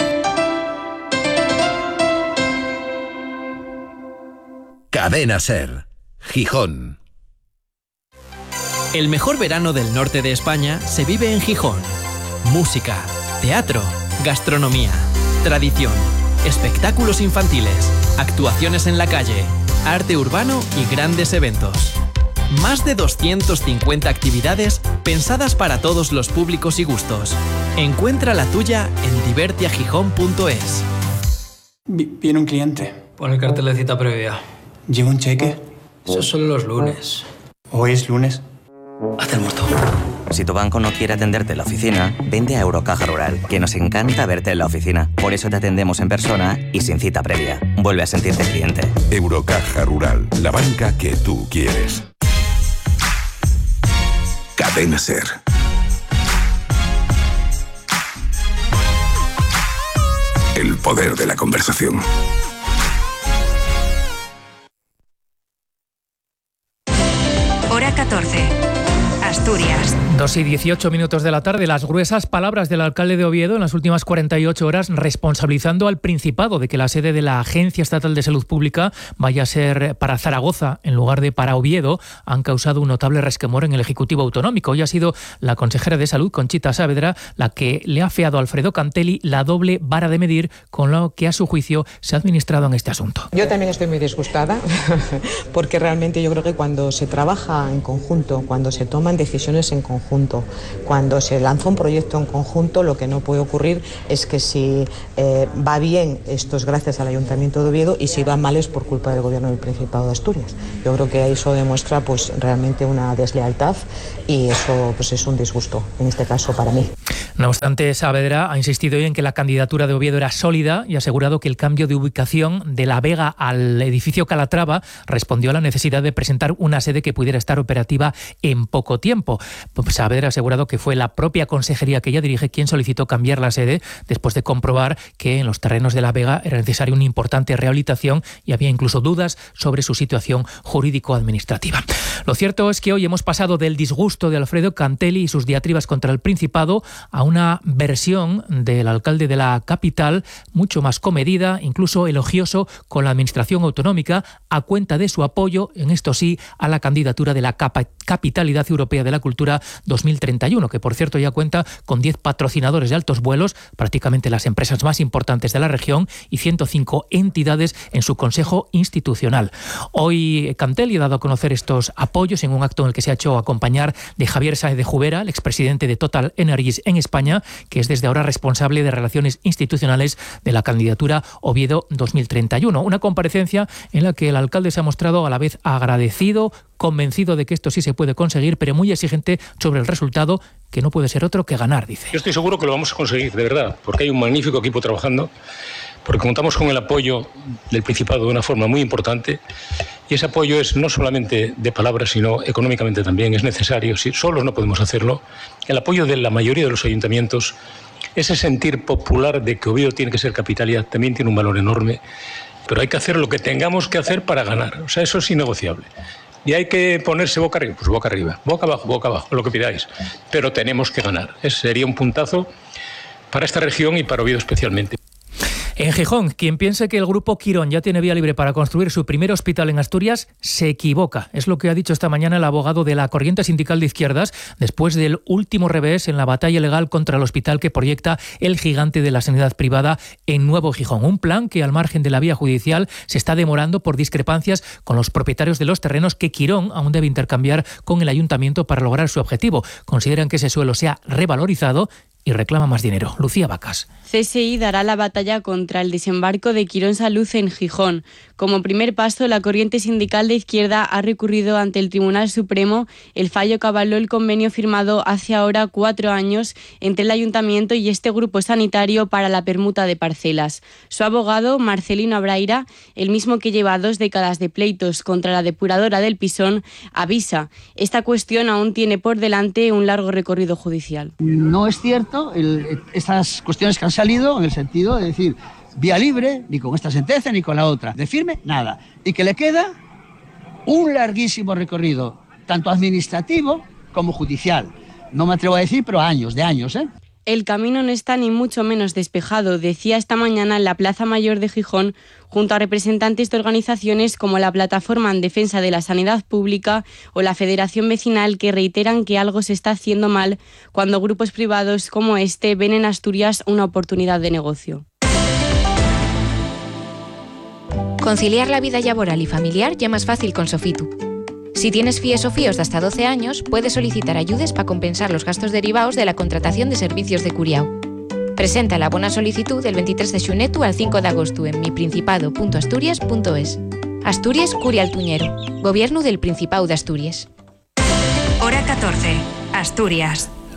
Cadena Ser, Gijón. El mejor verano del norte de España se vive en Gijón. Música, teatro, gastronomía, tradición, espectáculos infantiles, actuaciones en la calle, arte urbano y grandes eventos. Más de doscientas cincuenta actividades pensadas para todos los públicos y gustos. Encuentra la tuya en divertiagijón punto es. Viene un cliente. Pon el cartel de cita previa. ¿Lleva un cheque? Esos son los lunes. ¿Hoy es lunes? Hazte el muerto. Si tu banco no quiere atenderte en la oficina, vente a Eurocaja Rural, que nos encanta verte en la oficina. Por eso te atendemos en persona y sin cita previa. Vuelve a sentirte cliente. Eurocaja Rural, la banca que tú quieres. Cadena Ser. poder de la conversación. Hora catorce. Asturias. Dos y dieciocho minutos de la tarde, las gruesas palabras del alcalde de Oviedo en las últimas cuarenta y ocho horas responsabilizando al Principado de que la sede de la Agencia Estatal de Salud Pública vaya a ser para Zaragoza en lugar de para Oviedo han causado un notable resquemor en el Ejecutivo Autonómico. Hoy ha sido la consejera de Salud, Conchita Saavedra, la que le ha afeado a Alfredo Cantelli la doble vara de medir con lo que a su juicio se ha administrado en este asunto. Yo también estoy muy disgustada porque realmente yo creo que cuando se trabaja en conjunto, cuando se toman decisiones en conjunto, cuando se lanza un proyecto en conjunto, lo que no puede ocurrir es que si eh, va bien, esto es gracias al Ayuntamiento de Oviedo, y si va mal es por culpa del Gobierno del Principado de Asturias. Yo creo que eso demuestra pues realmente una deslealtad y eso pues es un disgusto, en este caso para mí. No obstante, Saavedra ha insistido hoy en que la candidatura de Oviedo era sólida y ha asegurado que el cambio de ubicación de La Vega al edificio Calatrava respondió a la necesidad de presentar una sede que pudiera estar operativa en poco tiempo. Saavedra ha asegurado que fue la propia consejería que ella dirige quien solicitó cambiar la sede después de comprobar que en los terrenos de La Vega era necesaria una importante rehabilitación y había incluso dudas sobre su situación jurídico-administrativa. Lo cierto es que hoy hemos pasado del disgusto de Alfredo Cantelli y sus diatribas contra el Principado a una versión del alcalde de la capital mucho más comedida, incluso elogioso con la administración autonómica a cuenta de su apoyo, en esto sí, a la candidatura de la Capitalidad Europea de la Cultura dos mil treinta y uno, que por cierto ya cuenta con diez patrocinadores de altos vuelos, prácticamente las empresas más importantes de la región y ciento cinco entidades en su consejo institucional. Hoy Cantelli ha dado a conocer estos apoyos en un acto en el que se ha hecho acompañar de Javier Sáez de Jubera, el expresidente de Total Energies en España, que es desde ahora responsable de relaciones institucionales de la candidatura Oviedo dos mil treinta y uno. Una comparecencia en la que el alcalde se ha mostrado a la vez agradecido, convencido de que esto sí se puede conseguir, pero muy exigente sobre el resultado, que no puede ser otro que ganar, dice. Yo estoy seguro que lo vamos a conseguir, de verdad, porque hay un magnífico equipo trabajando, porque contamos con el apoyo del Principado de una forma muy importante, y ese apoyo es no solamente de palabras, sino económicamente también, es necesario, si solos no podemos hacerlo. El apoyo de la mayoría de los ayuntamientos, ese sentir popular de que Oviedo tiene que ser capitalidad, también tiene un valor enorme, pero hay que hacer lo que tengamos que hacer para ganar, o sea, eso es innegociable. Y hay que ponerse boca arriba, pues boca arriba, boca abajo, boca abajo, lo que pidáis. Pero tenemos que ganar. Ese sería un puntazo para esta región y para Oviedo especialmente. En Gijón, quien piense que el Grupo Quirón ya tiene vía libre para construir su primer hospital en Asturias, se equivoca. Es lo que ha dicho esta mañana el abogado de la Corriente Sindical de Izquierdas después del último revés en la batalla legal contra el hospital que proyecta el gigante de la sanidad privada en Nuevo Gijón. Un plan que, al margen de la vía judicial, se está demorando por discrepancias con los propietarios de los terrenos que Quirón aún debe intercambiar con el ayuntamiento para lograr su objetivo. Consideran que ese suelo sea revalorizado y reclama más dinero. Lucía Vacas. C S I dará la batalla contra el desembarco de Quirón Salud en Gijón. Como primer paso, la Corriente Sindical de Izquierda ha recurrido ante el Tribunal Supremo el fallo que avaló el convenio firmado hace ahora cuatro años entre el Ayuntamiento y este grupo sanitario para la permuta de parcelas. Su abogado, Marcelino Abraira, el mismo que lleva dos décadas de pleitos contra la depuradora del Pisón, avisa: esta cuestión aún tiene por delante un largo recorrido judicial. No es cierto el, estas cuestiones que han salido en el sentido de decir vía libre, ni con esta sentencia ni con la otra, de firme, nada, y que le queda un larguísimo recorrido, tanto administrativo como judicial. No me atrevo a decir, pero años, de años, ¿eh? El camino no está ni mucho menos despejado, decía esta mañana en la Plaza Mayor de Gijón, junto a representantes de organizaciones como la Plataforma en Defensa de la Sanidad Pública o la Federación Vecinal, que reiteran que algo se está haciendo mal cuando grupos privados como este ven en Asturias una oportunidad de negocio. Conciliar la vida laboral y familiar ya más fácil con Sofitu. Si tienes F I E S o F I O S de hasta doce años, puedes solicitar ayudas para compensar los gastos derivados de la contratación de servicios de curiao. Presenta la buena solicitud del veintitrés de xunetu al cinco de agosto en miprincipado punto asturias punto es. Asturias Curia Altuñero, Gobierno del Principado de Asturias. Hora catorce. Asturias.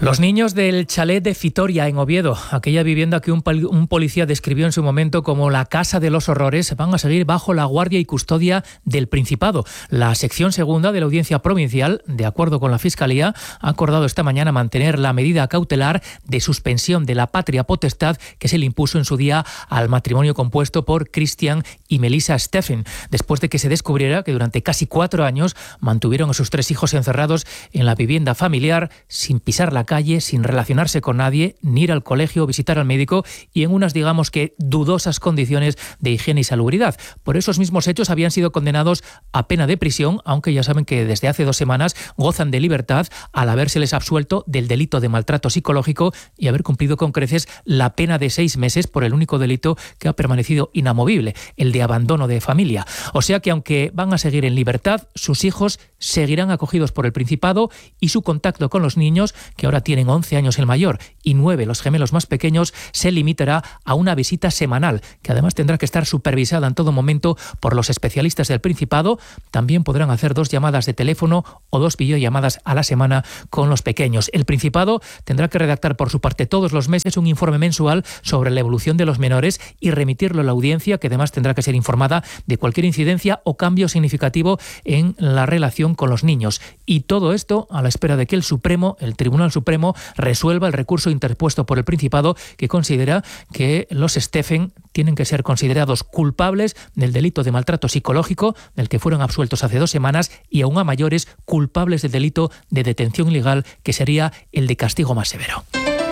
Los niños del chalet de Fitoria, en Oviedo, aquella vivienda que un, pol- un policía describió en su momento como la casa de los horrores, van a seguir bajo la guardia y custodia del Principado. La sección segunda de la Audiencia Provincial, de acuerdo con la Fiscalía, ha acordado esta mañana mantener la medida cautelar de suspensión de la patria potestad que se le impuso en su día al matrimonio compuesto por Christian y Melissa Steffen, después de que se descubriera que durante casi cuatro años mantuvieron a sus tres hijos encerrados en la vivienda familiar sin pisar la calle, sin relacionarse con nadie, ni ir al colegio o visitar al médico y en unas, digamos que, dudosas condiciones de higiene y salubridad. Por esos mismos hechos habían sido condenados a pena de prisión, aunque ya saben que desde hace dos semanas gozan de libertad al habérseles absuelto del delito de maltrato psicológico y haber cumplido con creces la pena de seis meses por el único delito que ha permanecido inamovible, el de abandono de familia. O sea que aunque van a seguir en libertad, sus hijos seguirán acogidos por el Principado y su contacto con los niños, que ahora tienen once años el mayor y nueve los gemelos más pequeños, se limitará a una visita semanal, que además tendrá que estar supervisada en todo momento por los especialistas del Principado. También podrán hacer dos llamadas de teléfono o dos videollamadas a la semana con los pequeños. El Principado tendrá que redactar por su parte todos los meses un informe mensual sobre la evolución de los menores y remitirlo a la audiencia, que además tendrá que ser informada de cualquier incidencia o cambio significativo en la relación con los niños. Y todo esto a la espera de que el Supremo, el Tribunal Supremo, resuelva el recurso interpuesto por el Principado, que considera que los Steffen tienen que ser considerados culpables del delito de maltrato psicológico, del que fueron absueltos hace dos semanas, y aún a mayores culpables del delito de detención ilegal, que sería el de castigo más severo.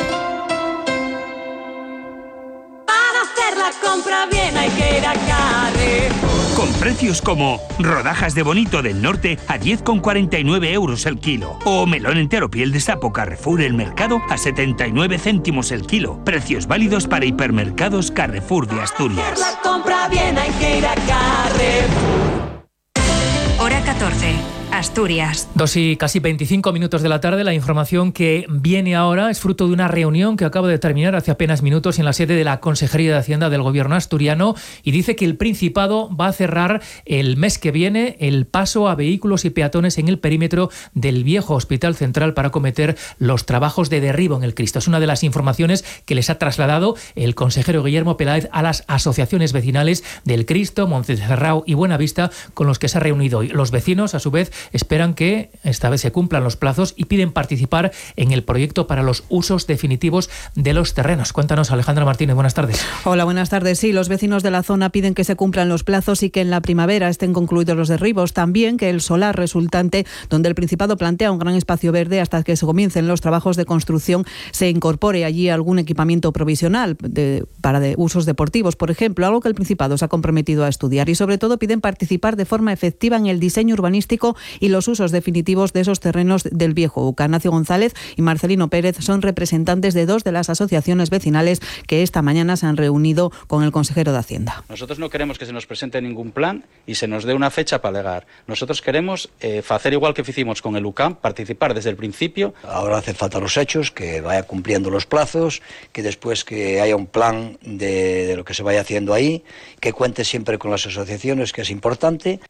Para hacer la compra bien hay que ir a Carrefour. Con precios como rodajas de bonito del norte a diez con cuarenta y nueve euros el kilo. O melón entero piel de sapo Carrefour El Mercado a setenta y nueve céntimos el kilo. Precios válidos para hipermercados Carrefour de Asturias. Para hacer la compra bien hay que ir a Carrefour. Hora catorce. Asturias. Dos y casi veinticinco minutos de la tarde. La información que viene ahora es fruto de una reunión que acaba de terminar hace apenas minutos en la sede de la Consejería de Hacienda del Gobierno asturiano, y dice que el Principado va a cerrar el mes que viene el paso a vehículos y peatones en el perímetro del viejo Hospital Central para acometer los trabajos de derribo en el Cristo. Es una de las informaciones que les ha trasladado el consejero Guillermo Peláez a las asociaciones vecinales del Cristo, Montserrat y Buenavista, con los que se ha reunido hoy. Los vecinos, a su vez, esperan que esta vez se cumplan los plazos y piden participar en el proyecto para los usos definitivos de los terrenos. Cuéntanos, Alejandra Martínez, buenas tardes. Hola, buenas tardes. Sí, los vecinos de la zona piden que se cumplan los plazos y que en la primavera estén concluidos los derribos. También que el solar resultante, donde el Principado plantea un gran espacio verde hasta que se comiencen los trabajos de construcción, se incorpore allí algún equipamiento provisional de, para de usos deportivos, por ejemplo, algo que el Principado se ha comprometido a estudiar. Y sobre todo piden participar de forma efectiva en el diseño urbanístico y los usos definitivos de esos terrenos del viejo U C A. Ignacio González y Marcelino Pérez son representantes de dos de las asociaciones vecinales que esta mañana se han reunido con el consejero de Hacienda. Nosotros no queremos que se nos presente ningún plan y se nos dé una fecha para alegar. Nosotros queremos eh, hacer igual que hicimos con el U C A M, participar desde el principio. Ahora hace falta los hechos, que vaya cumpliendo los plazos, que después que haya un plan de, de lo que se vaya haciendo ahí, que cuente siempre con las asociaciones, que es importante.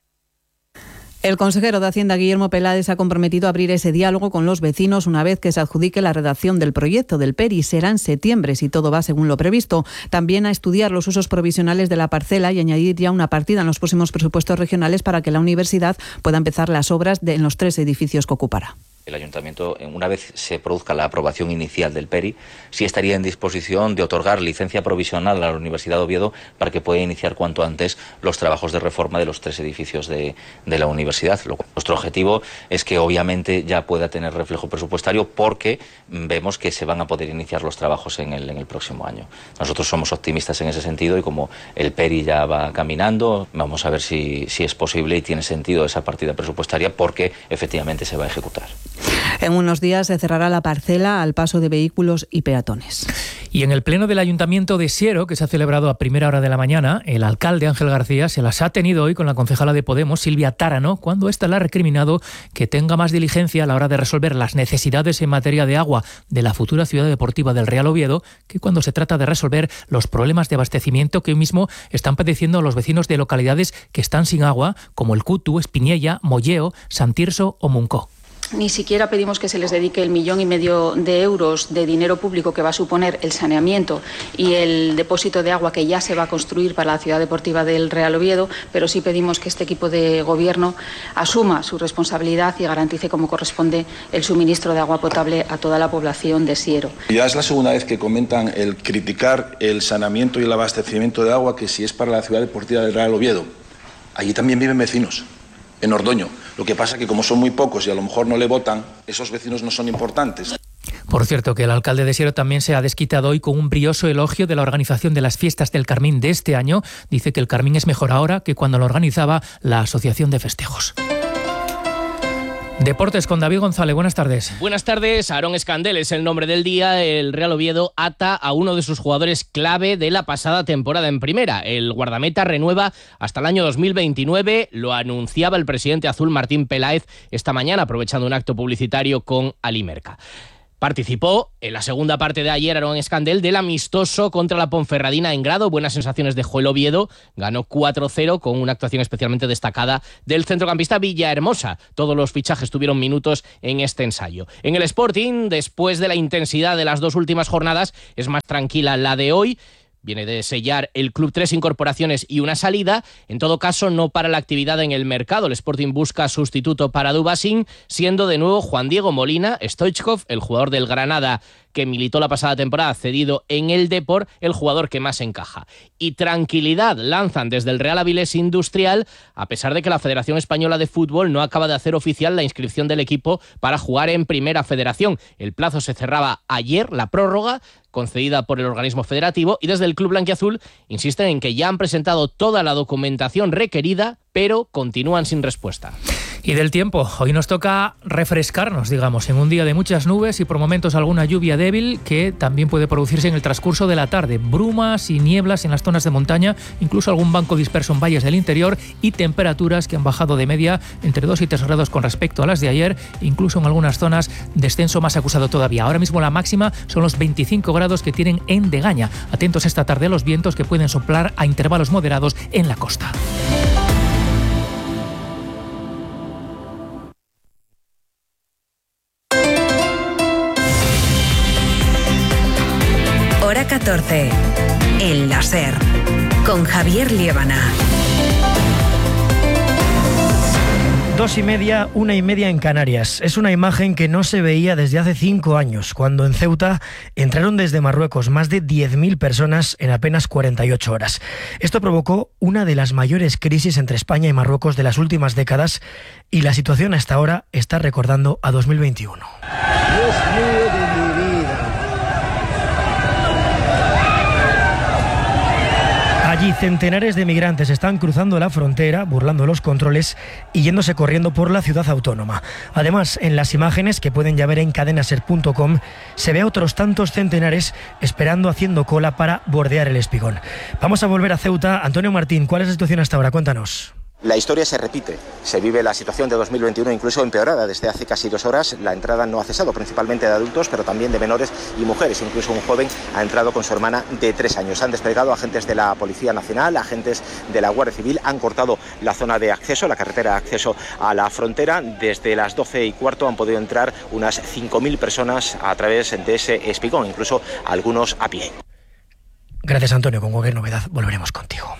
El consejero de Hacienda, Guillermo Peláez, ha comprometido a abrir ese diálogo con los vecinos una vez que se adjudique la redacción del proyecto del P E R I. Será en septiembre, si todo va según lo previsto. También a estudiar los usos provisionales de la parcela y añadir ya una partida en los próximos presupuestos regionales para que la universidad pueda empezar las obras de, en los tres edificios que ocupará. El Ayuntamiento, una vez se produzca la aprobación inicial del P E R I, sí estaría en disposición de otorgar licencia provisional a la Universidad de Oviedo para que pueda iniciar cuanto antes los trabajos de reforma de los tres edificios de, de la universidad. Nuestro objetivo es que obviamente ya pueda tener reflejo presupuestario, porque vemos que se van a poder iniciar los trabajos en el, en el próximo año. Nosotros somos optimistas en ese sentido, y como el P E R I ya va caminando, vamos a ver si, si es posible y tiene sentido esa partida presupuestaria, porque efectivamente se va a ejecutar. En unos días se cerrará la parcela al paso de vehículos y peatones. Y en el pleno del Ayuntamiento de Siero, que se ha celebrado a primera hora de la mañana, el alcalde Ángel García se las ha tenido hoy con la concejala de Podemos, Silvia Tárano, cuando ésta le ha recriminado que tenga más diligencia a la hora de resolver las necesidades en materia de agua de la futura ciudad deportiva del Real Oviedo, que cuando se trata de resolver los problemas de abastecimiento que hoy mismo están padeciendo los vecinos de localidades que están sin agua, como el Cutu, Espiñella, Molleo, San Tirso o Muncó. Ni siquiera pedimos que se les dedique el millón y medio de euros de dinero público que va a suponer el saneamiento y el depósito de agua que ya se va a construir para la ciudad deportiva del Real Oviedo, pero sí pedimos que este equipo de gobierno asuma su responsabilidad y garantice como corresponde el suministro de agua potable a toda la población de Siero. Ya es la segunda vez que comentan el criticar el saneamiento y el abastecimiento de agua, que si es para la ciudad deportiva del Real Oviedo. Allí también viven vecinos, en Ordoño. Lo que pasa es que como son muy pocos y a lo mejor no le votan, esos vecinos no son importantes. Por cierto, que el alcalde de Siero también se ha desquitado hoy con un brioso elogio de la organización de las fiestas del Carmín de este año. Dice que el Carmín es mejor ahora que cuando lo organizaba la Asociación de Festejos. Deportes con David González, buenas tardes. Buenas tardes, Aarón Escandel es el nombre del día. El Real Oviedo ata a uno de sus jugadores clave de la pasada temporada en primera. El guardameta renueva hasta el año dos mil veintinueve, lo anunciaba el presidente azul Martín Peláez esta mañana, aprovechando un acto publicitario con Alimerca. Participó en la segunda parte de ayer Aarón Escandel del amistoso contra la Ponferradina en Grado. Buenas sensaciones dejó el Oviedo, ganó cuatro cero con una actuación especialmente destacada del centrocampista Villahermosa. Todos los fichajes tuvieron minutos en este ensayo. En el Sporting, después de la intensidad de las dos últimas jornadas, es más tranquila la de hoy. Viene de sellar el club tres incorporaciones y una salida. En todo caso, no para la actividad en el mercado. El Sporting busca sustituto para Dubasín, siendo de nuevo Juan Diego Molina Stoichkov, el jugador del Granada que militó la pasada temporada cedido en el Depor, el jugador que más encaja. Y tranquilidad lanzan desde el Real Avilés Industrial, a pesar de que la Federación Española de Fútbol no acaba de hacer oficial la inscripción del equipo para jugar en Primera Federación. El plazo se cerraba ayer, la prórroga concedida por el organismo federativo, y desde el club blanquiazul insisten en que ya han presentado toda la documentación requerida, pero continúan sin respuesta. Y del tiempo, hoy nos toca refrescarnos, digamos, en un día de muchas nubes y por momentos alguna lluvia débil que también puede producirse en el transcurso de la tarde. Brumas y nieblas en las zonas de montaña, incluso algún banco disperso en valles del interior, y temperaturas que han bajado de media entre dos y tres grados con respecto a las de ayer, incluso en algunas zonas descenso más acusado todavía. Ahora mismo la máxima son los veinticinco grados que tienen en Degaña. Atentos esta tarde a los vientos que pueden soplar a intervalos moderados en la costa. Hora catorce. El láser. Con Javier Liébana. Dos y media, una y media en Canarias. Es una imagen que no se veía desde hace cinco años, cuando en Ceuta entraron desde Marruecos más de diez mil personas en apenas cuarenta y ocho horas. Esto provocó una de las mayores crisis entre España y Marruecos de las últimas décadas, y la situación hasta ahora está recordando a dos mil veintiuno. Dios mío de mi vida. Allí centenares de migrantes están cruzando la frontera, burlando los controles y yéndose corriendo por la ciudad autónoma. Además, en las imágenes que pueden ya ver en cadenaser punto com, se ve a otros tantos centenares esperando, haciendo cola para bordear el Espigón. Vamos a volver a Ceuta. Antonio Martín, ¿cuál es la situación hasta ahora? Cuéntanos. La historia se repite, se vive la situación de dos mil veintiuno incluso empeorada desde hace casi dos horas. La entrada no ha cesado, principalmente de adultos, pero también de menores y mujeres. Incluso un joven ha entrado con su hermana de tres años. Han desplegado agentes de la Policía Nacional, agentes de la Guardia Civil, han cortado la zona de acceso, la carretera de acceso a la frontera. Desde las doce y cuarto han podido entrar unas cinco mil personas a través de ese espigón, incluso algunos a pie. Gracias, Antonio. Con cualquier novedad volveremos contigo.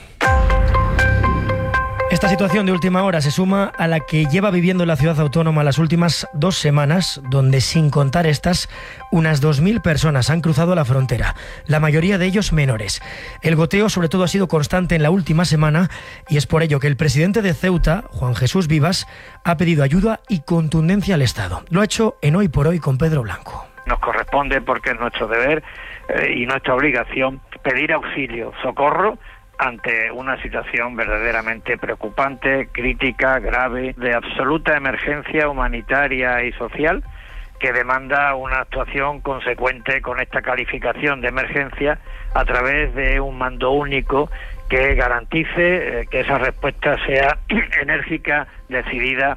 Esta situación de última hora se suma a la que lleva viviendo la ciudad autónoma las últimas dos semanas, donde, sin contar estas, unas dos mil personas han cruzado la frontera, la mayoría de ellos menores. El goteo sobre todo ha sido constante en la última semana, y es por ello que el presidente de Ceuta, Juan Jesús Vivas, ha pedido ayuda y contundencia al Estado. Lo ha hecho en Hoy por Hoy con Pedro Blanco. Nos corresponde, porque es nuestro deber eh, y nuestra obligación, pedir auxilio, socorro, ante una situación verdaderamente preocupante, crítica, grave, de absoluta emergencia humanitaria y social, que demanda una actuación consecuente con esta calificación de emergencia a través de un mando único que garantice eh, que esa respuesta sea enérgica, decidida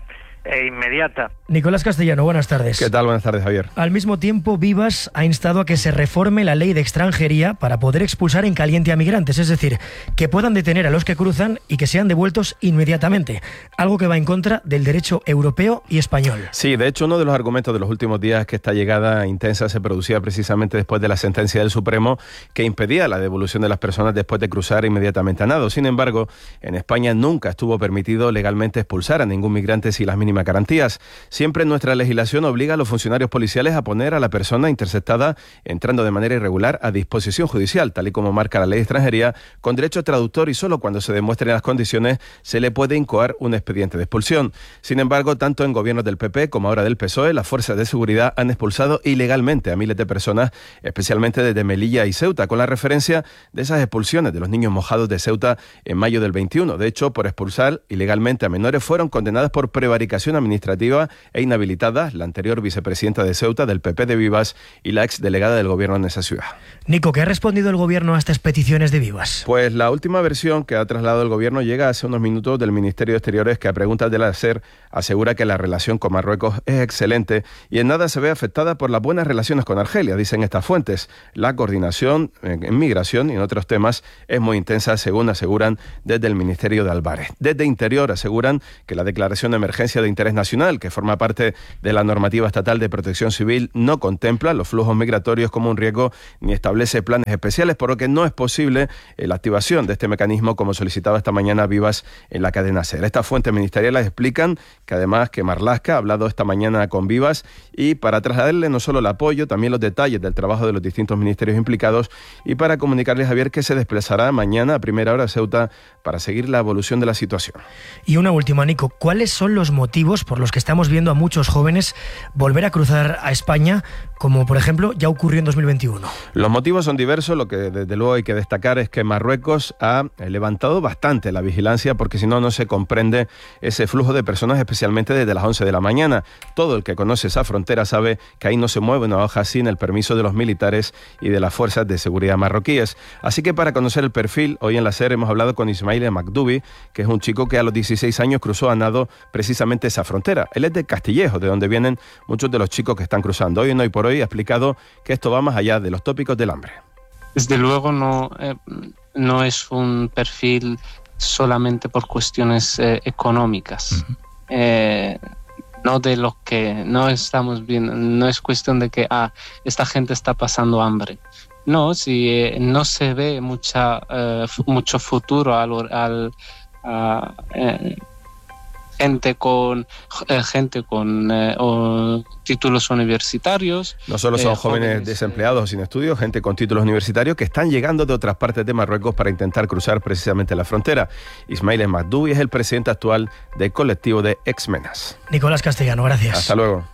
e inmediata. Nicolás Castellano, buenas tardes. ¿Qué tal? Buenas tardes, Javier. Al mismo tiempo, Vivas ha instado a que se reforme la ley de extranjería para poder expulsar en caliente a migrantes, es decir, que puedan detener a los que cruzan y que sean devueltos inmediatamente, algo que va en contra del derecho europeo y español. Sí, de hecho, uno de los argumentos de los últimos días es que esta llegada intensa se producía precisamente después de la sentencia del Supremo que impedía la devolución de las personas después de cruzar inmediatamente a nado. Sin embargo, en España nunca estuvo permitido legalmente expulsar a ningún migrante sin las mínimas garantías. Siempre nuestra legislación obliga a los funcionarios policiales a poner a la persona interceptada entrando de manera irregular a disposición judicial, tal y como marca la ley de extranjería, con derecho a traductor, y solo cuando se demuestren las condiciones se le puede incoar un expediente de expulsión. Sin embargo, tanto en gobiernos del P P como ahora del P S O E, las fuerzas de seguridad han expulsado ilegalmente a miles de personas, especialmente desde Melilla y Ceuta, con la referencia de esas expulsiones de los niños mojados de Ceuta en mayo del veintiuno. De hecho, por expulsar ilegalmente a menores fueron condenadas por prevaricación administrativa e inhabilitadas la anterior vicepresidenta de Ceuta del P P de Vivas y la exdelegada del gobierno en esa ciudad. Nico, ¿qué ha respondido el gobierno a estas peticiones de Vivas? Pues la última versión que ha trasladado el gobierno llega hace unos minutos del Ministerio de Exteriores, que a preguntas del SER asegura que la relación con Marruecos es excelente y en nada se ve afectada por las buenas relaciones con Argelia, dicen estas fuentes. La coordinación en migración y en otros temas es muy intensa, según aseguran desde el Ministerio de Álvarez. Desde Interior aseguran que la declaración de emergencia de interés nacional, que forma parte de la normativa estatal de protección civil, no contempla los flujos migratorios como un riesgo ni establece planes especiales, por lo que no es posible la activación de este mecanismo como solicitaba esta mañana Vivas en la cadena SER. Estas fuentes ministeriales explican que además que Marlaska ha hablado esta mañana con Vivas y para trasladarle no solo el apoyo, también los detalles del trabajo de los distintos ministerios implicados y para comunicarles, Javier, que se desplazará mañana a primera hora a Ceuta para seguir la evolución de la situación. Y una última, Nico, ¿cuáles son los motivos por los que estamos viendo a muchos jóvenes volver a cruzar a España, como por ejemplo ya ocurrió en dos mil veintiuno? Los motivos son diversos. Lo que desde luego hay que destacar es que Marruecos ha levantado bastante la vigilancia, porque si no, no se comprende ese flujo de personas, especialmente desde las once de la mañana. Todo el que conoce esa frontera sabe que ahí no se mueve una hoja sin el permiso de los militares y de las fuerzas de seguridad marroquíes. Así que para conocer el perfil, hoy en la SER hemos hablado con Ismail Makdoubi, que es un chico que a los dieciséis años cruzó a nado precisamente esa frontera. Él es de Castillejo, de donde vienen muchos de los chicos que están cruzando. Hoy en Hoy por Hoy ha explicado que esto va más allá de los tópicos del hambre. Desde luego no, eh, no es un perfil solamente por cuestiones eh, económicas. Uh-huh. Eh, no de los que no estamos viendo, no es cuestión de que ah, esta gente está pasando hambre. No, si eh, no se ve mucha eh, f- mucho futuro al, al a, eh, gente con eh, gente con eh, o títulos universitarios. No solo son eh, jóvenes, jóvenes desempleados sin estudios, gente con títulos universitarios que están llegando de otras partes de Marruecos para intentar cruzar precisamente la frontera. Ismail Makdoubi es el presidente actual del colectivo de Exmenas. Nicolás Castellano, gracias. Hasta luego.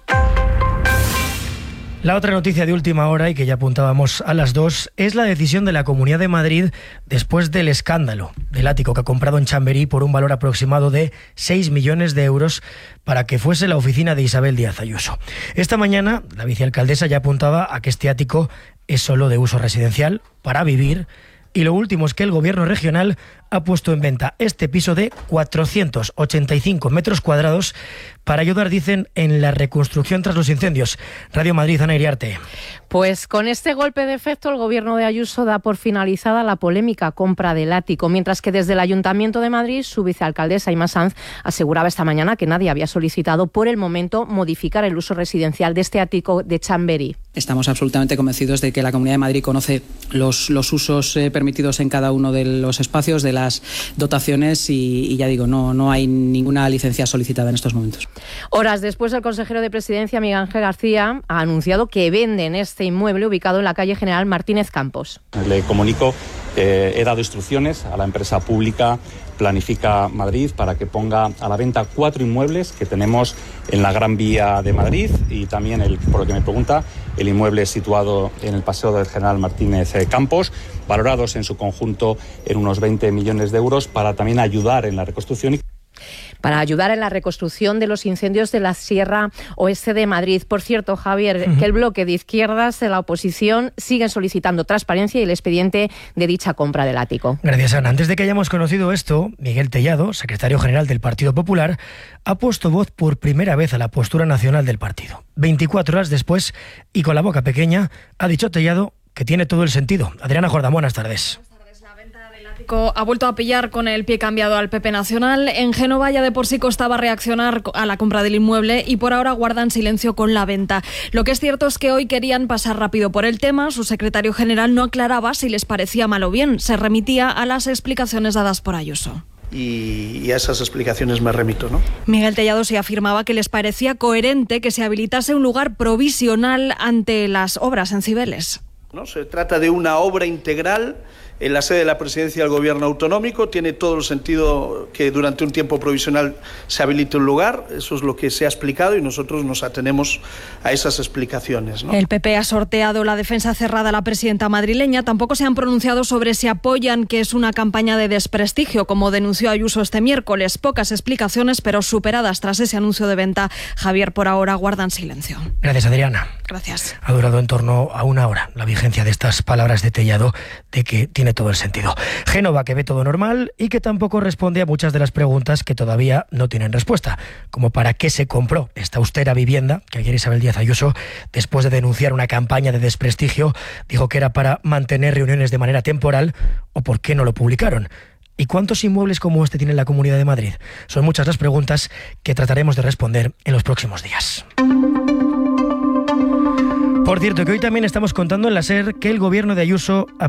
La otra noticia de última hora, y que ya apuntábamos a las dos, es la decisión de la Comunidad de Madrid después del escándalo del ático que ha comprado en Chamberí por un valor aproximado de seis millones de euros para que fuese la oficina de Isabel Díaz Ayuso. Esta mañana la vicealcaldesa ya apuntaba a que este ático es solo de uso residencial, para vivir, y lo último es que el gobierno regional ha puesto en venta este piso de cuatrocientos ochenta y cinco metros cuadrados para ayudar, dicen, en la reconstrucción tras los incendios. Radio Madrid, Ana Iriarte. Pues con este golpe de efecto el gobierno de Ayuso da por finalizada la polémica compra del ático, mientras que desde el Ayuntamiento de Madrid su vicealcaldesa Imma Sanz aseguraba esta mañana que nadie había solicitado por el momento modificar el uso residencial de este ático de Chamberí. Estamos absolutamente convencidos de que la Comunidad de Madrid conoce los, los usos eh, permitidos en cada uno de los espacios, de las dotaciones y, y ya digo, no, no hay ninguna licencia solicitada en estos momentos. Horas después, el consejero de Presidencia, Miguel Ángel García, ha anunciado que venden este inmueble ubicado en la calle General Martínez Campos. Le comunico que he dado instrucciones a la empresa pública Planifica Madrid para que ponga a la venta cuatro inmuebles que tenemos en la Gran Vía de Madrid y también, el, por lo que me pregunta, el inmueble situado en el Paseo del General Martínez Campos, valorados en su conjunto en unos veinte millones de euros para también ayudar en la reconstrucción. para ayudar en la reconstrucción de los incendios de la Sierra Oeste de Madrid. Por cierto, Javier, uh-huh. que el bloque de izquierdas de la oposición siguen solicitando transparencia y el expediente de dicha compra del ático. Gracias, Ana. Antes de que hayamos conocido esto, Miguel Tellado, secretario general del Partido Popular, ha puesto voz por primera vez a la postura nacional del partido. veinticuatro horas después, y con la boca pequeña, ha dicho Tellado que tiene todo el sentido. Adriana Jordán, buenas tardes. Ha vuelto a pillar con el pie cambiado al P P Nacional. En Génova ya de por sí costaba reaccionar a la compra del inmueble y por ahora guardan silencio con la venta. Lo que es cierto es que hoy querían pasar rápido por el tema. Su secretario general no aclaraba si les parecía mal o bien. Se remitía a las explicaciones dadas por Ayuso. Y, y a esas explicaciones me remito, ¿no? Miguel Tellado sí afirmaba que les parecía coherente que se habilitase un lugar provisional ante las obras en Cibeles. ¿No? Se trata de una obra integral en la sede de la Presidencia del Gobierno Autonómico. Tiene todo el sentido que durante un tiempo provisional se habilite un lugar. Eso es lo que se ha explicado y nosotros nos atenemos a esas explicaciones, ¿no? El P P ha sorteado la defensa cerrada a la presidenta madrileña. Tampoco se han pronunciado sobre si apoyan que es una campaña de desprestigio, como denunció Ayuso este miércoles. Pocas explicaciones, pero superadas tras ese anuncio de venta. Javier, por ahora guardan silencio. Gracias, Adriana. Gracias. Ha durado en torno a una hora la vigencia de estas palabras de Tellado, de que tiene todo el sentido. Génova, que ve todo normal y que tampoco responde a muchas de las preguntas que todavía no tienen respuesta, como para qué se compró esta austera vivienda que ayer Isabel Díaz Ayuso, después de denunciar una campaña de desprestigio, dijo que era para mantener reuniones de manera temporal, o por qué no lo publicaron. ¿Y cuántos inmuebles como este tiene la Comunidad de Madrid? Son muchas las preguntas que trataremos de responder en los próximos días. Por cierto, que hoy también estamos contando en la SER que el gobierno de Ayuso ha